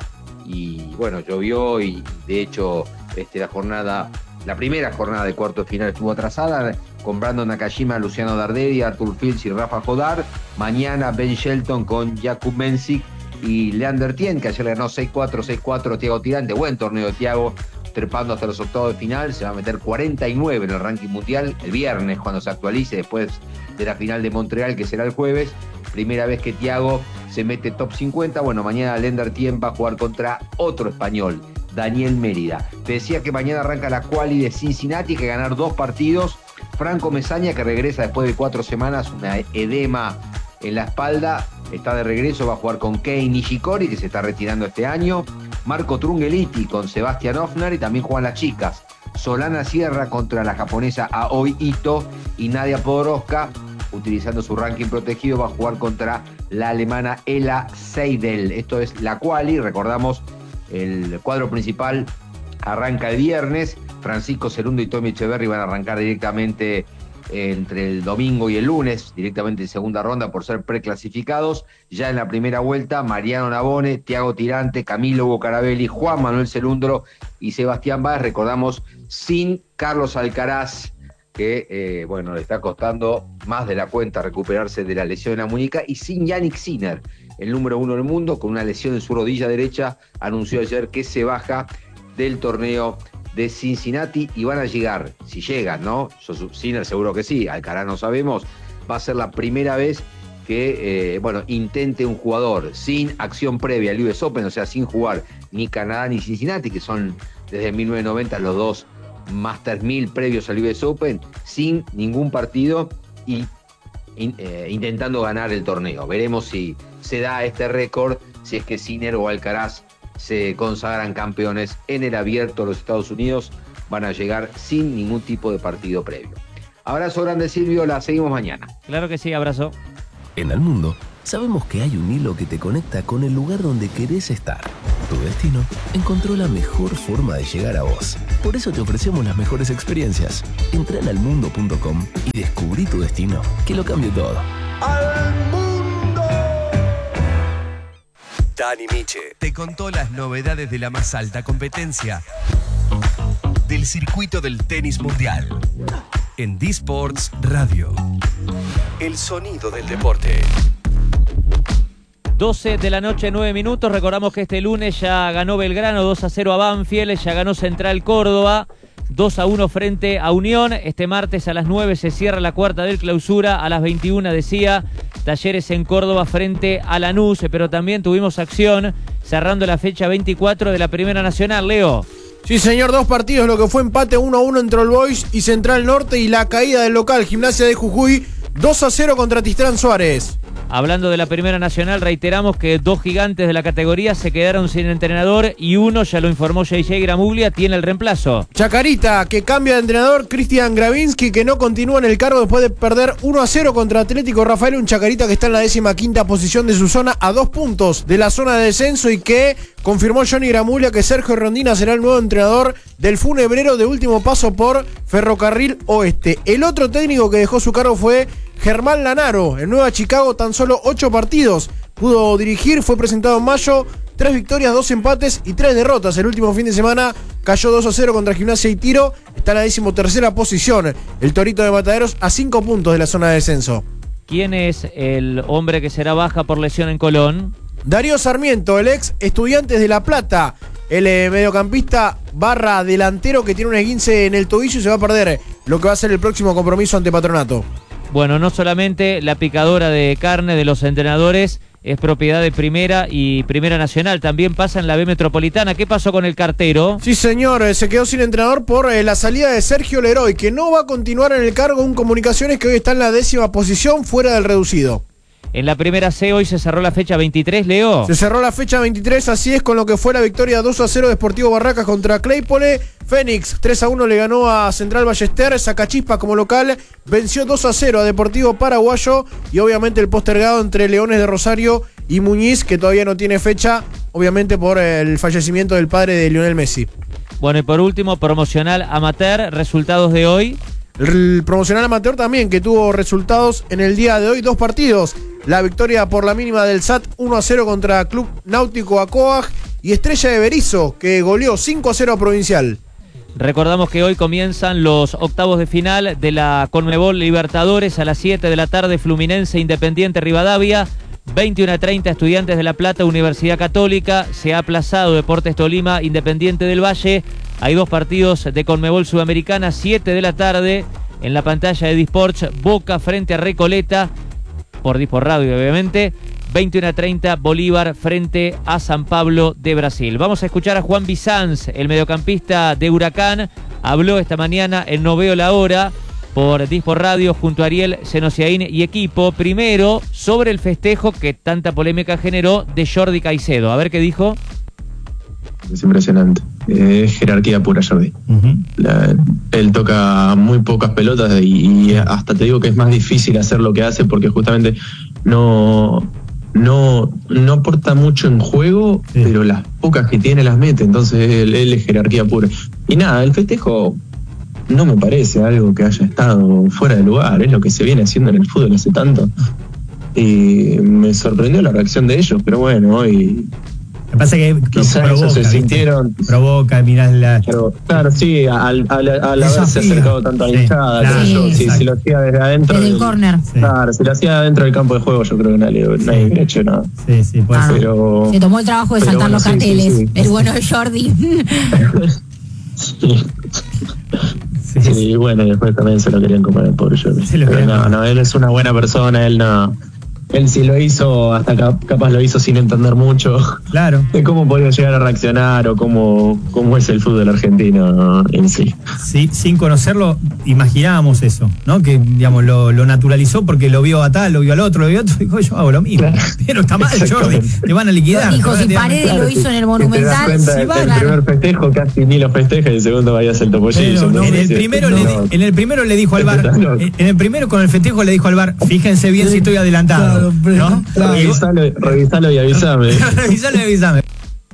y bueno, llovió y de hecho este, la jornada, la primera jornada de cuartos de final estuvo atrasada, con Brandon Nakajima, Luciano Darderi, Arthur Fields y Rafa Jodar. Mañana Ben Shelton con Jakub Mensik y Leander Tien, que ayer le ganó seis cuatro, seis cuatro a Thiago Tirante. Buen torneo de Thiago, trepando hasta los octavos de final. Se va a meter cuarenta y nueve en el ranking mundial el viernes, cuando se actualice, después de la final de Montreal, que será el jueves. Primera vez que Thiago se mete top cincuenta. Bueno, mañana Leander Tien va a jugar contra otro español, Daniel Mérida. Te decía que mañana arranca la quali de Cincinnati, que ganar dos partidos. Franco Mesaña, que regresa después de cuatro semanas, una edema en la espalda, está de regreso, va a jugar con Kei Nishikori, que se está retirando este año. Marco Trungeliti con Sebastián Ofner, y también juegan las chicas. Solana Sierra contra la japonesa Aoi Ito, y Nadia Podoroska, utilizando su ranking protegido, va a jugar contra la alemana Ela Seidel. Esto es la quali, recordamos, el cuadro principal arranca el viernes. Francisco Cerundo y Tommy Echeverry van a arrancar directamente entre el domingo y el lunes, directamente en segunda ronda por ser preclasificados. Ya en la primera vuelta, Mariano Navone, Thiago Tirante, Camilo Hugo Carabelli, Juan Manuel Celundro y Sebastián Báez. Recordamos, sin Carlos Alcaraz, que eh, bueno, le está costando más de la cuenta recuperarse de la lesión en la muñeca, y sin Yannick Sinner, el número uno del mundo, con una lesión en su rodilla derecha. Anunció ayer que se baja del torneo de Cincinnati, y van a llegar, si llegan, ¿no? Sinner seguro que sí, Alcaraz no sabemos. Va a ser la primera vez que, eh, bueno, intente un jugador sin acción previa al U S Open, o sea, sin jugar ni Canadá ni Cincinnati, que son desde mil novecientos noventa los dos Masters mil previos al U S Open, sin ningún partido y in, eh, intentando ganar el torneo. Veremos si se da este récord, si es que Sinner o Alcaraz se consagran campeones en el Abierto de los Estados Unidos. Van a llegar sin ningún tipo de partido previo. Abrazo grande, Silvio, la seguimos mañana. Claro que sí, abrazo. En el mundo sabemos que hay un hilo que te conecta con el lugar donde querés estar. Tu destino encontró la mejor forma de llegar a vos. Por eso te ofrecemos las mejores experiencias. Entra en almundo punto com y descubrí tu destino, que lo cambie todo. ¡Al mundo! Dani Miche te contó las novedades de la más alta competencia del circuito del tenis mundial en D-Sports Radio. El sonido del deporte. doce de la noche, nueve minutos. Recordamos que este lunes ya ganó Belgrano dos a cero a Banfield, ya ganó Central Córdoba dos a uno frente a Unión. Este martes a las nueve se cierra la cuarta del clausura. A las veintiuna decía Talleres en Córdoba frente a Lanús, pero también tuvimos acción cerrando la fecha veinticuatro de la Primera Nacional, Leo. Sí, señor, dos partidos, lo que fue empate uno a uno entre All Boys y Central Norte y la caída del local Gimnasia de Jujuy dos a cero contra Tistrán Suárez. Hablando de la Primera Nacional, reiteramos que dos gigantes de la categoría se quedaron sin entrenador y uno, ya lo informó J J Gramuglia, tiene el reemplazo. Chacarita, que cambia de entrenador, Cristian Gravinsky, que no continúa en el cargo después de perder uno a cero contra Atlético Rafael, un Chacarita que está en la décima quinta posición de su zona, a dos puntos de la zona de descenso, y que confirmó Johnny Gramuglia que Sergio Rondina será el nuevo entrenador del Funebrero de último paso por Ferrocarril Oeste. El otro técnico que dejó su cargo fue Germán Lanaro, en Nueva Chicago, tan solo ocho partidos pudo dirigir, fue presentado en mayo, tres victorias, dos empates y tres derrotas. El último fin de semana cayó dos a cero contra Gimnasia y Tiro, está en la decimotercera posición. El Torito de Mataderos a cinco puntos de la zona de descenso. ¿Quién es el hombre que será baja por lesión en Colón? Darío Sarmiento, el ex Estudiantes de La Plata, el eh, mediocampista barra delantero que tiene un esguince en el tobillo y se va a perder lo que va a ser el próximo compromiso ante Patronato. Bueno, no solamente la picadora de carne de los entrenadores es propiedad de Primera y Primera Nacional, también pasa en la B Metropolitana. ¿Qué pasó con el cartero? Sí, señor, eh, se quedó sin entrenador por eh, la salida de Sergio Leroy, que no va a continuar en el cargo en Comunicaciones, que hoy está en la décima posición, fuera del reducido. En la Primera C hoy se cerró la fecha veintitrés, Leo. Se cerró la fecha veintitrés, así es, con lo que fue la victoria dos a cero de Sportivo Barracas contra Claypole. Fénix tres a uno le ganó a Central Ballester. Sacachispa como local venció dos a cero a Deportivo Paraguayo. Y obviamente el postergado entre Leones de Rosario y Muñiz, que todavía no tiene fecha, obviamente por el fallecimiento del padre de Lionel Messi. Bueno, y por último, promocional amateur, resultados de hoy. El promocional amateur también, que tuvo resultados en el día de hoy, dos partidos. La victoria por la mínima del S A T uno a cero contra Club Náutico Acoag, y Estrella de Berizo, que goleó cinco a cero a Provincial. Recordamos que hoy comienzan los octavos de final de la Conmebol Libertadores a las siete de la tarde, Fluminense Independiente Rivadavia, veintiuno a treinta Estudiantes de La Plata Universidad Católica, se ha aplazado Deportes Tolima Independiente del Valle. Hay dos partidos de Conmebol Sudamericana, siete de la tarde, en la pantalla de D-Sports, Boca frente a Recoleta, por D-Sport Radio obviamente, veintiuno a treinta Bolívar frente a San Pablo de Brasil. Vamos a escuchar a Juan Bizanz, el mediocampista de Huracán, habló esta mañana en No Veo la Hora por D-Sport Radio junto a Ariel Senosiaín y equipo. Primero, sobre el festejo que tanta polémica generó de Jordi Caicedo. A ver qué dijo. Es impresionante, es eh, jerarquía pura, Jordi. Uh-huh. La, él toca muy pocas pelotas y, y hasta te digo que es más difícil hacer lo que hace porque justamente no, no, no aporta mucho en juego, sí, pero las pocas que tiene las mete, entonces él, él es jerarquía pura. Y nada, el festejo no me parece algo que haya estado fuera de lugar, es lo que se viene haciendo en el fútbol hace tanto. Y me sorprendió la reacción de ellos, pero bueno, hoy... Me pasa que quizás provoca, se sintieron. Provoca, mirás la. Pero, claro, sí, al, al, al haberse acercado tanto a la hinchada, sí, claro, yo, sí, si lo hacía desde adentro. Desde el córner. Sí. Claro, si lo hacía adentro del campo de juego, yo creo que nadie, sí, nadie hubiera hecho nada. Sí, sí, puede ah, ser. Pero, se tomó el trabajo de saltar bueno, los sí, carteles. Sí, sí. El bueno de Jordi. sí. Sí, sí, bueno, y después también se lo querían comer el pobre Jordi. Pero no, no, él es una buena persona, él no. Él sí lo hizo, hasta capaz lo hizo sin entender mucho, claro, de cómo podía llegar a reaccionar o cómo, cómo es el fútbol argentino en sí. Sí, sin conocerlo, imaginábamos eso, ¿no? Que, digamos, lo, lo naturalizó porque lo vio a tal, lo vio al otro, lo vio a otro, y dijo, yo hago lo mismo. Claro. Pero está mal, Jordi, te van a liquidar. Dijo, si Paredes claro, lo hizo en el Monumental, cuenta, si va, el claro. primer festejo casi ni lo festeja y el segundo vaya a ser el topollillo. No, en, el primero no, le, en el primero le dijo al V A R, en el primero con el festejo le dijo al V A R, fíjense bien si estoy adelantado. Claro, ¿no? Claro. Revisalo, revisalo y avísame. Revisalo y avísame.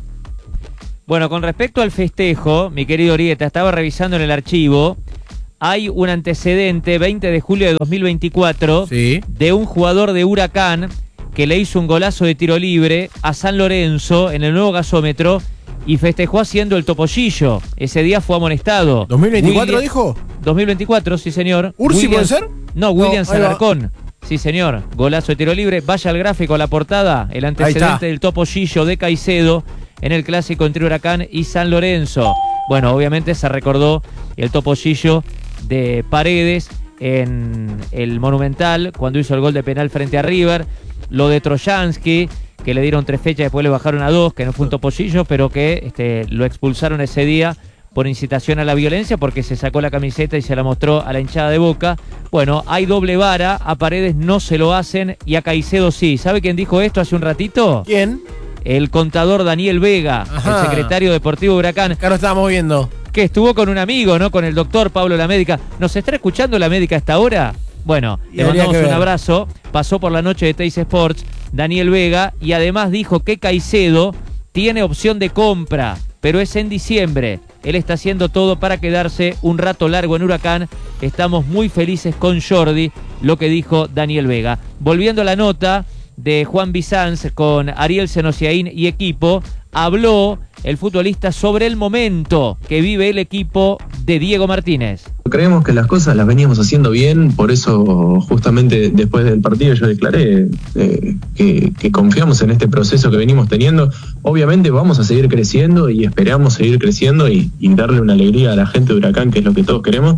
Bueno, con respecto al festejo, mi querido Orieta, estaba revisando en el archivo, hay un antecedente, veinte de julio de dos mil veinticuatro, sí, de un jugador de Huracán que le hizo un golazo de tiro libre a San Lorenzo en el nuevo gasómetro y festejó haciendo el topollillo. Ese día fue amonestado. ¿dos mil veinticuatro William, dijo? dos mil veinticuatro, sí señor. ¿Ursi William, puede ser? No, William No, ahí va. Alarcón. Sí señor, golazo de tiro libre. Vaya al gráfico, a la portada, el antecedente del topollillo de Caicedo en el clásico entre Huracán y San Lorenzo. Bueno, obviamente se recordó el topollillo de Paredes en el Monumental cuando hizo el gol de penal frente a River. Lo de Trojansky, que le dieron tres fechas, después le bajaron a dos, que no fue un topollillo, pero que este, lo expulsaron ese día por incitación a la violencia porque se sacó la camiseta y se la mostró a la hinchada de Boca. Bueno, hay doble vara, a Paredes no se lo hacen y a Caicedo sí. ¿Sabe quién dijo esto hace un ratito? ¿Quién? El contador Daniel Vega, Ajá. el secretario deportivo de Huracán. Acá lo estábamos viendo. Que estuvo con un amigo, ¿no? Con el doctor Pablo La Médica. ¿Nos está escuchando La Médica a esta hora? Bueno, Y le habría mandamos que un ver. abrazo. Pasó por la noche de Teis Sports, Daniel Vega, y además dijo que Caicedo tiene opción de compra, pero es en diciembre. Él está haciendo todo para quedarse un rato largo en Huracán. Estamos muy felices con Jordi, lo que dijo Daniel Vega. Volviendo a la nota de Juan Bizanz con Ariel Senosiaín y equipo, habló el futbolista sobre el momento que vive el equipo de Diego Martínez. Creemos que las cosas las veníamos haciendo bien, por eso justamente después del partido yo declaré eh, que, que confiamos en este proceso que venimos teniendo. Obviamente vamos a seguir creciendo y esperamos seguir creciendo y, y darle una alegría a la gente de Huracán, que es lo que todos queremos.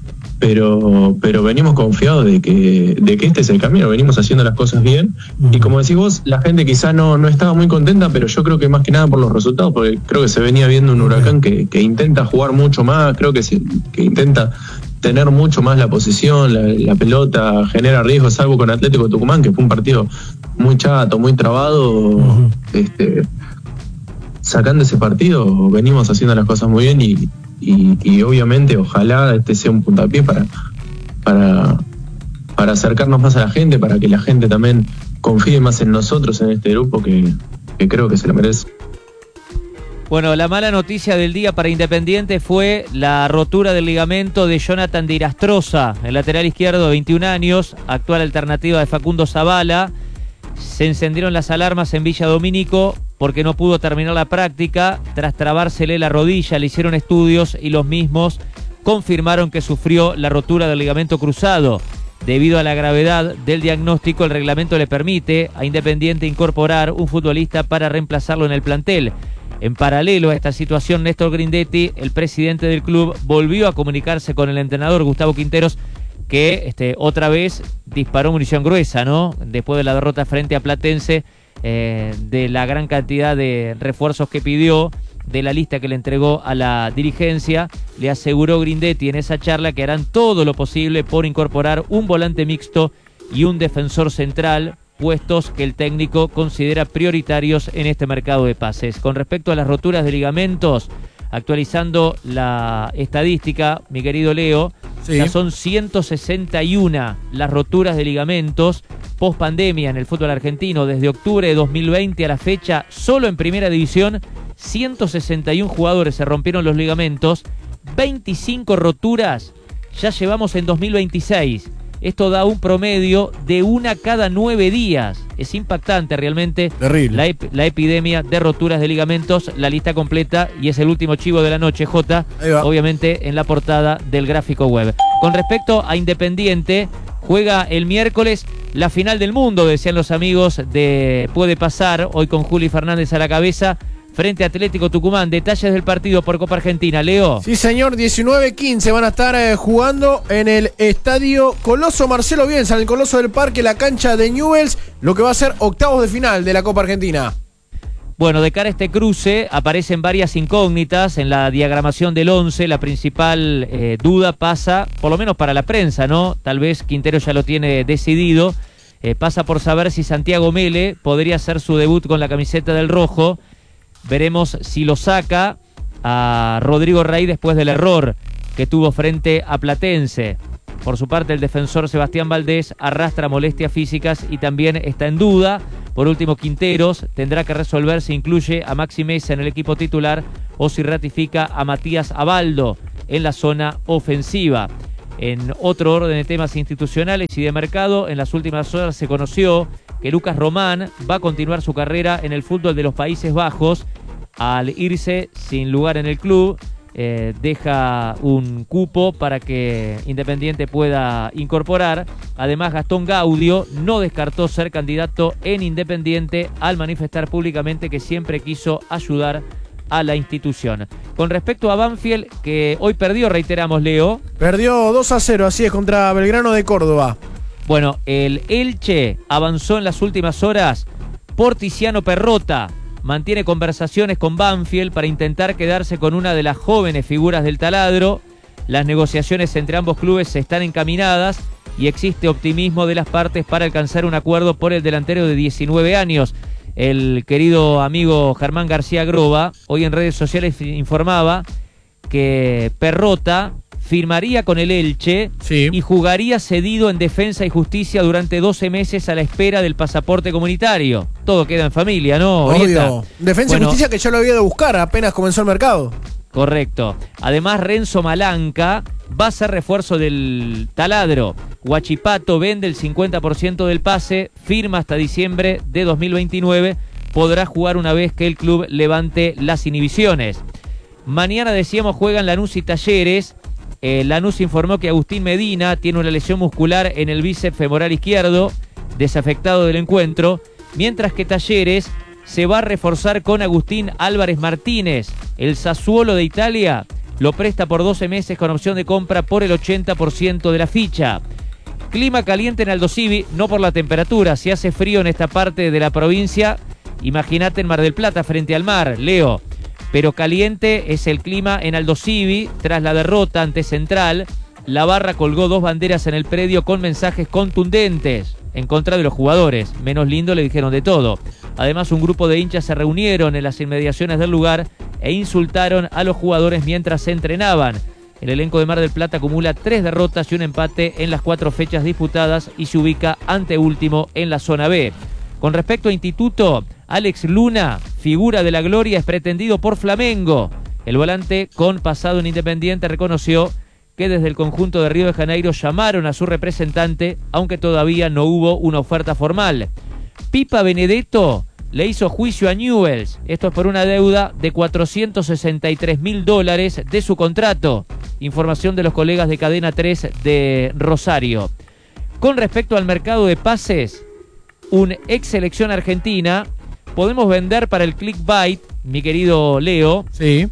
Pero, pero venimos confiados de que, de que este es el camino, venimos haciendo las cosas bien. Y como decís vos, la gente quizá no, no estaba muy contenta, pero yo creo que más que nada por los resultados, porque creo que se venía viendo un Huracán que, que intenta jugar mucho más, creo que, se, que intenta tener mucho más la posesión, la, la pelota, genera riesgos, salvo con Atlético Tucumán, que fue un partido muy chato, muy trabado. Uh-huh. este, sacando ese partido, venimos haciendo las cosas muy bien y Y, y obviamente ojalá este sea un puntapié para, para, para acercarnos más a la gente, para que la gente también confíe más en nosotros, en este grupo que, que creo que se lo merece. Bueno, la mala noticia del día para Independiente fue la rotura del ligamento de Jonathan de Irastroza, el lateral izquierdo de veintiún años, actual alternativa de Facundo Zavala. Se encendieron las alarmas en Villa Domínico porque no pudo terminar la práctica. Tras trabársele la rodilla, le hicieron estudios y los mismos confirmaron que sufrió la rotura del ligamento cruzado. Debido a la gravedad del diagnóstico, el reglamento le permite a Independiente incorporar un futbolista para reemplazarlo en el plantel. En paralelo a esta situación, Néstor Grindetti, el presidente del club, volvió a comunicarse con el entrenador Gustavo Quinteros, que este, otra vez disparó munición gruesa, ¿no? Después de la derrota frente a Platense, eh, de la gran cantidad de refuerzos que pidió, de la lista que le entregó a la dirigencia, le aseguró Grindetti en esa charla que harán todo lo posible por incorporar un volante mixto y un defensor central, puestos que el técnico considera prioritarios en este mercado de pases. Con respecto a las roturas de ligamentos, actualizando la estadística, mi querido Leo, sí. Ya son ciento sesenta y uno las roturas de ligamentos post pandemia en el fútbol argentino. Desde octubre de dos mil veinte a la fecha, solo en primera división, ciento sesenta y uno jugadores se rompieron los ligamentos, veinticinco roturas ya llevamos en dos mil veintiséis. Esto da un promedio de una cada nueve días. Es impactante realmente. Terrible. La, ep- la epidemia de roturas de ligamentos. La lista completa y es el último chivo de la noche, J. Obviamente en la portada del gráfico web. Con respecto a Independiente, juega el miércoles la final del mundo, decían los amigos de Puede Pasar, hoy con Juli Fernández a la cabeza, frente a Atlético Tucumán. Detalles del partido por Copa Argentina, Leo. Sí, señor, diecinueve quince van a estar eh, jugando en el estadio Coloso Marcelo Bielsa, en el Coloso del Parque, la cancha de Newell's, lo que va a ser octavos de final de la Copa Argentina. Bueno, de cara a este cruce aparecen varias incógnitas en la diagramación del once. La principal eh, duda pasa, por lo menos para la prensa, ¿no? Tal vez Quintero ya lo tiene decidido. Eh, pasa por saber si Santiago Mele podría hacer su debut con la camiseta del rojo. Veremos si lo saca a Rodrigo Rey después del error que tuvo frente a Platense. Por su parte, el defensor Sebastián Valdés arrastra molestias físicas y también está en duda. Por último, Quinteros tendrá que resolver si incluye a Maxi Mesa en el equipo titular o si ratifica a Matías Abaldo en la zona ofensiva. En otro orden de temas institucionales y de mercado, en las últimas horas se conoció que Lucas Román va a continuar su carrera en el fútbol de los Países Bajos. Al irse sin lugar en el club, Eh, deja un cupo para que Independiente pueda incorporar. Además, Gastón Gaudio no descartó ser candidato en Independiente al manifestar públicamente que siempre quiso ayudar a la institución. Con respecto a Banfield, que hoy perdió, reiteramos, Leo. Perdió dos a cero, así es, contra Belgrano de Córdoba. Bueno, el Elche avanzó en las últimas horas por Tiziano Perrota. Mantiene conversaciones con Banfield para intentar quedarse con una de las jóvenes figuras del taladro. Las negociaciones entre ambos clubes están encaminadas y existe optimismo de las partes para alcanzar un acuerdo por el delantero de diecinueve años. El querido amigo Germán García Groba hoy en redes sociales informaba que Perrota firmaría con el Elche sí. y jugaría cedido en Defensa y Justicia durante doce meses a la espera del pasaporte comunitario. Todo queda en familia, ¿no, Orieta? Obvio. Defensa bueno, y Justicia que ya lo había de buscar apenas comenzó el mercado. Correcto. Además, Renzo Malanca va a ser refuerzo del taladro. Huachipato vende el cincuenta por ciento del pase, firma hasta diciembre de dos mil veintinueve. Podrá jugar una vez que el club levante las inhibiciones. Mañana, decíamos, juegan Lanús y Talleres. Eh, Lanús informó que Agustín Medina tiene una lesión muscular en el bíceps femoral izquierdo, desafectado del encuentro, mientras que Talleres se va a reforzar con Agustín Álvarez Martínez. El Sassuolo de Italia lo presta por doce meses con opción de compra por el ochenta por ciento de la ficha. Clima caliente en Aldo Civi, no por la temperatura. Si hace frío en esta parte de la provincia, imagínate en Mar del Plata frente al mar, Leo. Pero caliente es el clima en Aldo Civi tras la derrota ante Central. La barra colgó dos banderas en el predio con mensajes contundentes en contra de los jugadores. Menos lindo le dijeron de todo. Además, un grupo de hinchas se reunieron en las inmediaciones del lugar e insultaron a los jugadores mientras se entrenaban. El elenco de Mar del Plata acumula tres derrotas y un empate en las cuatro fechas disputadas y se ubica anteúltimo en la zona B. Con respecto a Instituto, Alex Luna, figura de la gloria, es pretendido por Flamengo. El volante con pasado en Independiente reconoció que desde el conjunto de Río de Janeiro llamaron a su representante, aunque todavía no hubo una oferta formal. Pipa Benedetto le hizo juicio a Newell's. Esto es por una deuda de cuatrocientos sesenta y tres mil dólares de su contrato. Información de los colegas de Cadena tres de Rosario. Con respecto al mercado de pases, un ex selección argentina, podemos vender para el clickbait, mi querido Leo. Sí.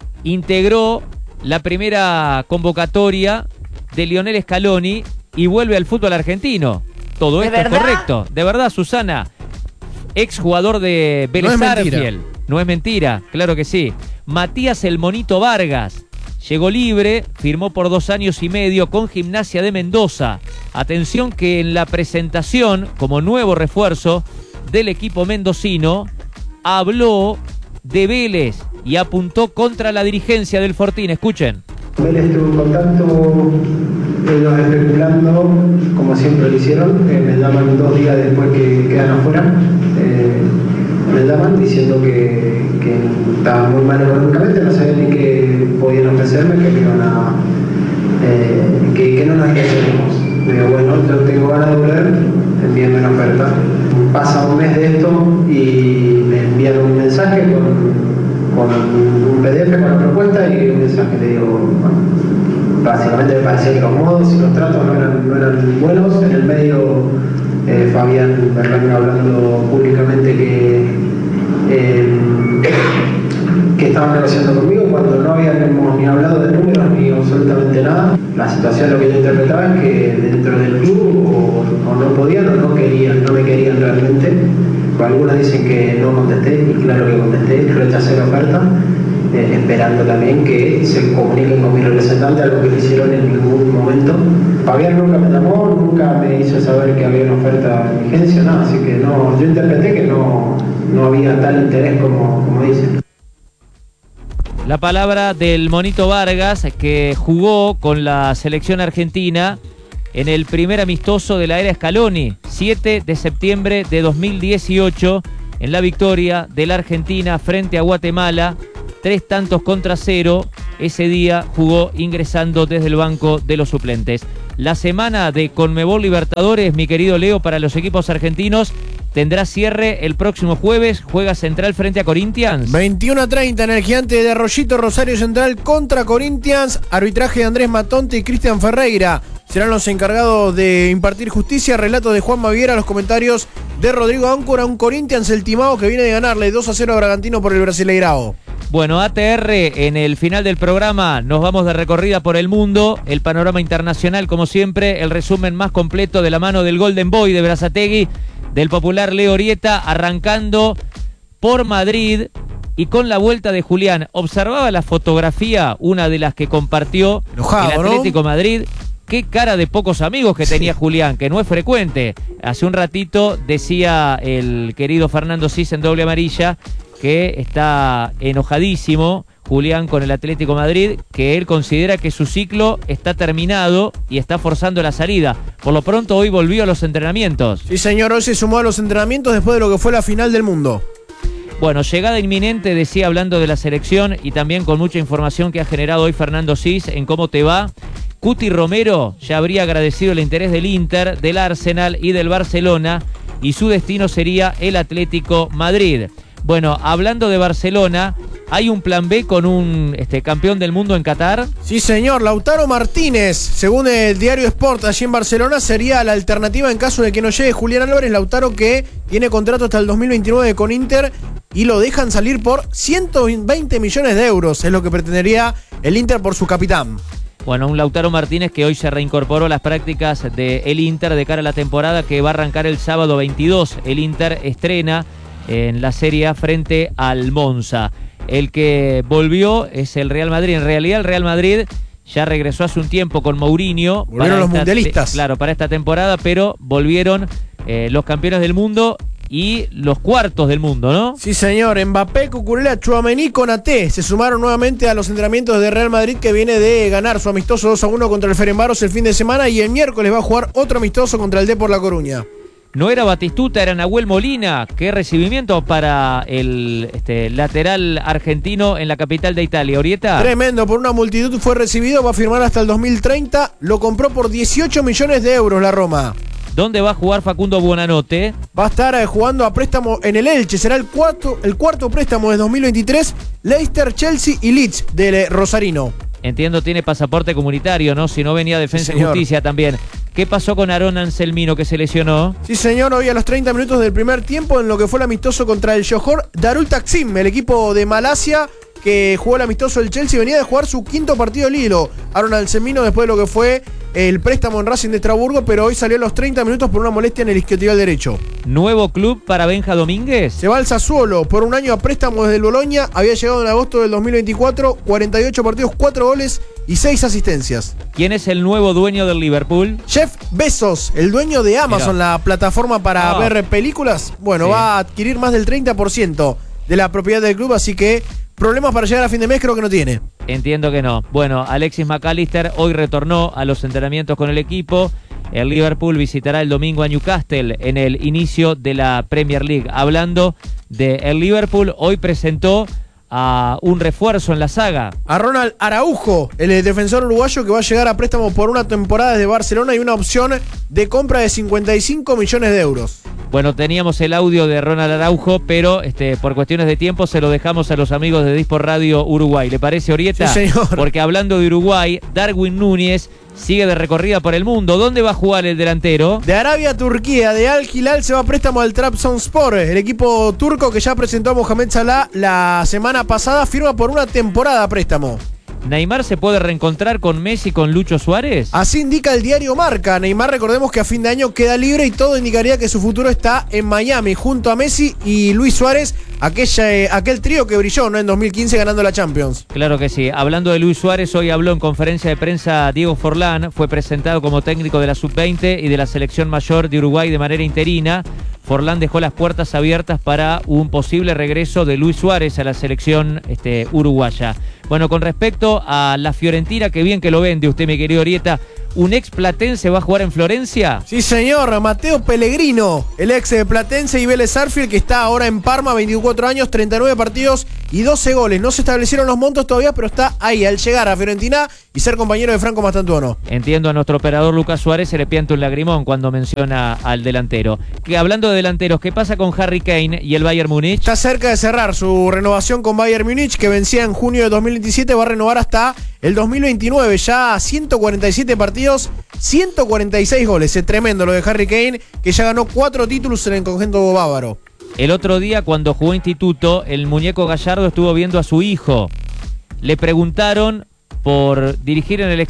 Integró la primera convocatoria de Lionel Scaloni y vuelve al fútbol argentino. Todo esto es correcto. De verdad, Susana. Ex jugador de Vélez Sarsfield. No es mentira, claro que sí. Matías El Monito Vargas llegó libre, firmó por dos años y medio con Gimnasia de Mendoza. Atención que en la presentación, como nuevo refuerzo del equipo mendocino, habló de Vélez y apuntó contra la dirigencia del Fortín. Escuchen. Vélez tuvo un contacto, ellos especulando, como siempre lo hicieron, eh, me llaman dos días después que quedan afuera, eh, me llaman diciendo que, que estaba muy mal económicamente, no sabían ni qué podían ofrecerme, que me iban a, eh, que, que no nos interesemos. Me digo, bueno, yo tengo ganas de volver, envíenme una oferta. Pasa un mes de esto y me envían un mensaje con con un P D F con la propuesta y un mensaje. Le digo, bueno, básicamente me parecía que los modos y los tratos no eran, no eran buenos. En el medio, eh, Fabián Berlanga hablando públicamente que, eh, que estaban negociando conmigo cuando no habíamos ni hablado de números ni absolutamente nada. La situación, lo que yo interpretaba es que dentro del club o, o no podían o no querían, no me querían realmente. Algunos dicen que no contesté, y claro que contesté, rechacé la oferta, eh, esperando también que se comuniquen con mi representante, algo que no hicieron en ningún momento. Fabián nunca me llamó, nunca me hizo saber que había una oferta de vigencia, nada, así que no, yo interpreté que no, no había tal interés como, como dicen. La palabra del Monito Vargas, que jugó con la selección argentina en el primer amistoso de la era Scaloni, siete de septiembre de dos mil dieciocho, en la victoria de la Argentina frente a Guatemala, tres tantos contra cero. Ese día jugó ingresando desde el banco de los suplentes. La semana de Conmebol Libertadores, mi querido Leo, para los equipos argentinos, tendrá cierre el próximo jueves. Juega Central frente a Corinthians. veintiuno a treinta en el Gigante de Arroyito, Rosario Central contra Corinthians. Arbitraje de Andrés Matonte y Cristian Ferreira serán los encargados de impartir justicia. Relato de Juan Maviera, los comentarios de Rodrigo Áncora. Un Corinthians el timao que viene de ganarle dos a cero a Bragantino por el Brasileirao. Bueno, A T R, en el final del programa nos vamos de recorrida por el mundo, el panorama internacional como siempre, el resumen más completo de la mano del Golden Boy de Berazategui, del popular Leo Orieta, arrancando por Madrid y con la vuelta de Julián. Observaba la fotografía, una de las que compartió Enojado, el Atlético ¿no? Madrid. Qué cara de pocos amigos que tenía sí. Julián, que no es frecuente. Hace un ratito decía el querido Fernando Cis en Doble Amarilla que está enojadísimo Julián con el Atlético Madrid, que él considera que su ciclo está terminado y está forzando la salida. Por lo pronto hoy volvió a los entrenamientos. Sí señor, hoy se sumó a los entrenamientos después de lo que fue la final del mundo. Bueno, llegada inminente, decía, hablando de la selección y también con mucha información que ha generado hoy Fernando Cis en Cómo Te Va. Cuti Romero ya habría agradecido el interés del Inter, del Arsenal y del Barcelona, y su destino sería el Atlético Madrid. Bueno, hablando de Barcelona, ¿hay un plan B con un este, campeón del mundo en Qatar? Sí, señor. Lautaro Martínez, según el diario Sport, allí en Barcelona, sería la alternativa en caso de que no llegue Julián Álvarez. Lautaro, que tiene contrato hasta el dos mil veintinueve con Inter y lo dejan salir por ciento veinte millones de euros. Es lo que pretendería el Inter por su capitán. Bueno, un Lautaro Martínez que hoy se reincorporó a las prácticas del Inter de cara a la temporada que va a arrancar el sábado veintidós. El Inter estrena en la Serie A frente al Monza. El que volvió es el Real Madrid. En realidad el Real Madrid ya regresó hace un tiempo con Mourinho. Volvieron los mundialistas. Claro, para esta temporada, pero volvieron eh, los campeones del mundo y los cuartos del mundo, ¿no? Sí, señor. Mbappé, Cucurella, Tchouaméni, Konaté se sumaron nuevamente a los entrenamientos de Real Madrid, que viene de ganar su amistoso dos a uno contra el Ferencváros el fin de semana, y el miércoles va a jugar otro amistoso contra el Depor La Coruña. No era Batistuta, era Nahuel Molina. Qué recibimiento para el este, lateral argentino en la capital de Italia. ¿Orieta? Tremendo, por una multitud fue recibido, va a firmar hasta el dos mil treinta. Lo compró por dieciocho millones de euros la Roma. ¿Dónde va a jugar Facundo Buonanotte? Va a estar eh, jugando a préstamo en el Elche. Será el cuarto, el cuarto préstamo de dos mil veintitrés. Leicester, Chelsea y Leeds del eh, Rosarino. Entiendo, tiene pasaporte comunitario, ¿no? Si no, venía Defensa sí, y Justicia también. ¿Qué pasó con Aarón Anselmino, que se lesionó? Sí, señor, hoy a los treinta minutos del primer tiempo, en lo que fue el amistoso contra el Johor Darul Taksim, el equipo de Malasia que jugó el amistoso del Chelsea, venía de jugar su quinto partido al hilo. Aarón Anselmino, después de lo que fue el préstamo en Racing de Estrasburgo, pero hoy salió a los treinta minutos por una molestia en el isquiotibial derecho. ¿Nuevo club para Benja Domínguez? Se va al Sassuolo por un año a préstamo desde el Bologna. Había llegado en agosto del dos mil veinticuatro, cuarenta y ocho partidos, cuatro goles y seis asistencias. ¿Quién es el nuevo dueño del Liverpool? Jeff Bezos, el dueño de Amazon, Mira. la plataforma para oh. ver películas. Bueno, sí. va a adquirir más del treinta por ciento de la propiedad del club, así que problemas para llegar a fin de mes creo que no tiene. Entiendo que no. Bueno, Alexis McAllister hoy retornó a los entrenamientos con el equipo. El Liverpool visitará el domingo a Newcastle en el inicio de la Premier League. Hablando de el Liverpool, hoy presentó a un refuerzo en la saga. A Ronald Araujo, el defensor uruguayo que va a llegar a préstamo por una temporada desde Barcelona y una opción de compra de cincuenta y cinco millones de euros. Bueno, teníamos el audio de Ronald Araujo, pero este, por cuestiones de tiempo se lo dejamos a los amigos de Disport Radio Uruguay. ¿Le parece, Orieta? Sí, señor. Porque hablando de Uruguay, Darwin Núñez sigue de recorrida por el mundo. ¿Dónde va a jugar el delantero? De Arabia a Turquía, de Al Hilal se va a préstamo al Trabzonspor. El equipo turco que ya presentó a Mohamed Salah la semana pasada firma por una temporada a préstamo. ¿Neymar se puede reencontrar con Messi y con Lucho Suárez? Así indica el diario Marca. Neymar, recordemos que a fin de año queda libre y todo indicaría que su futuro está en Miami junto a Messi y Luis Suárez, aquella, eh, aquel trío que brilló, ¿no?, en dos mil quince ganando la Champions. Claro que sí. Hablando de Luis Suárez, hoy habló en conferencia de prensa Diego Forlán. Fue presentado como técnico de la sub veinte y de la selección mayor de Uruguay de manera interina. Forlán dejó las puertas abiertas para un posible regreso de Luis Suárez a la selección este, uruguaya. Bueno, con respecto a la Fiorentina, que bien que lo vende usted, mi querido Orieta, ¿un ex platense va a jugar en Florencia? Sí, señor, Mateo Pellegrino, el ex de Platense y Vélez Sarsfield, que está ahora en Parma, veinticuatro años, treinta y nueve partidos y doce goles. No se establecieron los montos todavía, pero está ahí al llegar a Fiorentina y ser compañero de Franco Mastantuono. Entiendo, a nuestro operador Lucas Suárez se le pianta un lagrimón cuando menciona al delantero. Que hablando de delanteros, ¿qué pasa con Harry Kane y el Bayern Múnich? Está cerca de cerrar su renovación con Bayern Múnich, que vencía en junio de dos mil veintisiete, va a renovar hasta el dos mil veintinueve, ya ciento cuarenta y siete partidos, ciento cuarenta y seis goles. Es tremendo lo de Harry Kane, que ya ganó cuatro títulos en el conjunto bávaro. El otro día, cuando jugó instituto, el muñeco Gallardo estuvo viendo a su hijo. Le preguntaron por dirigir en el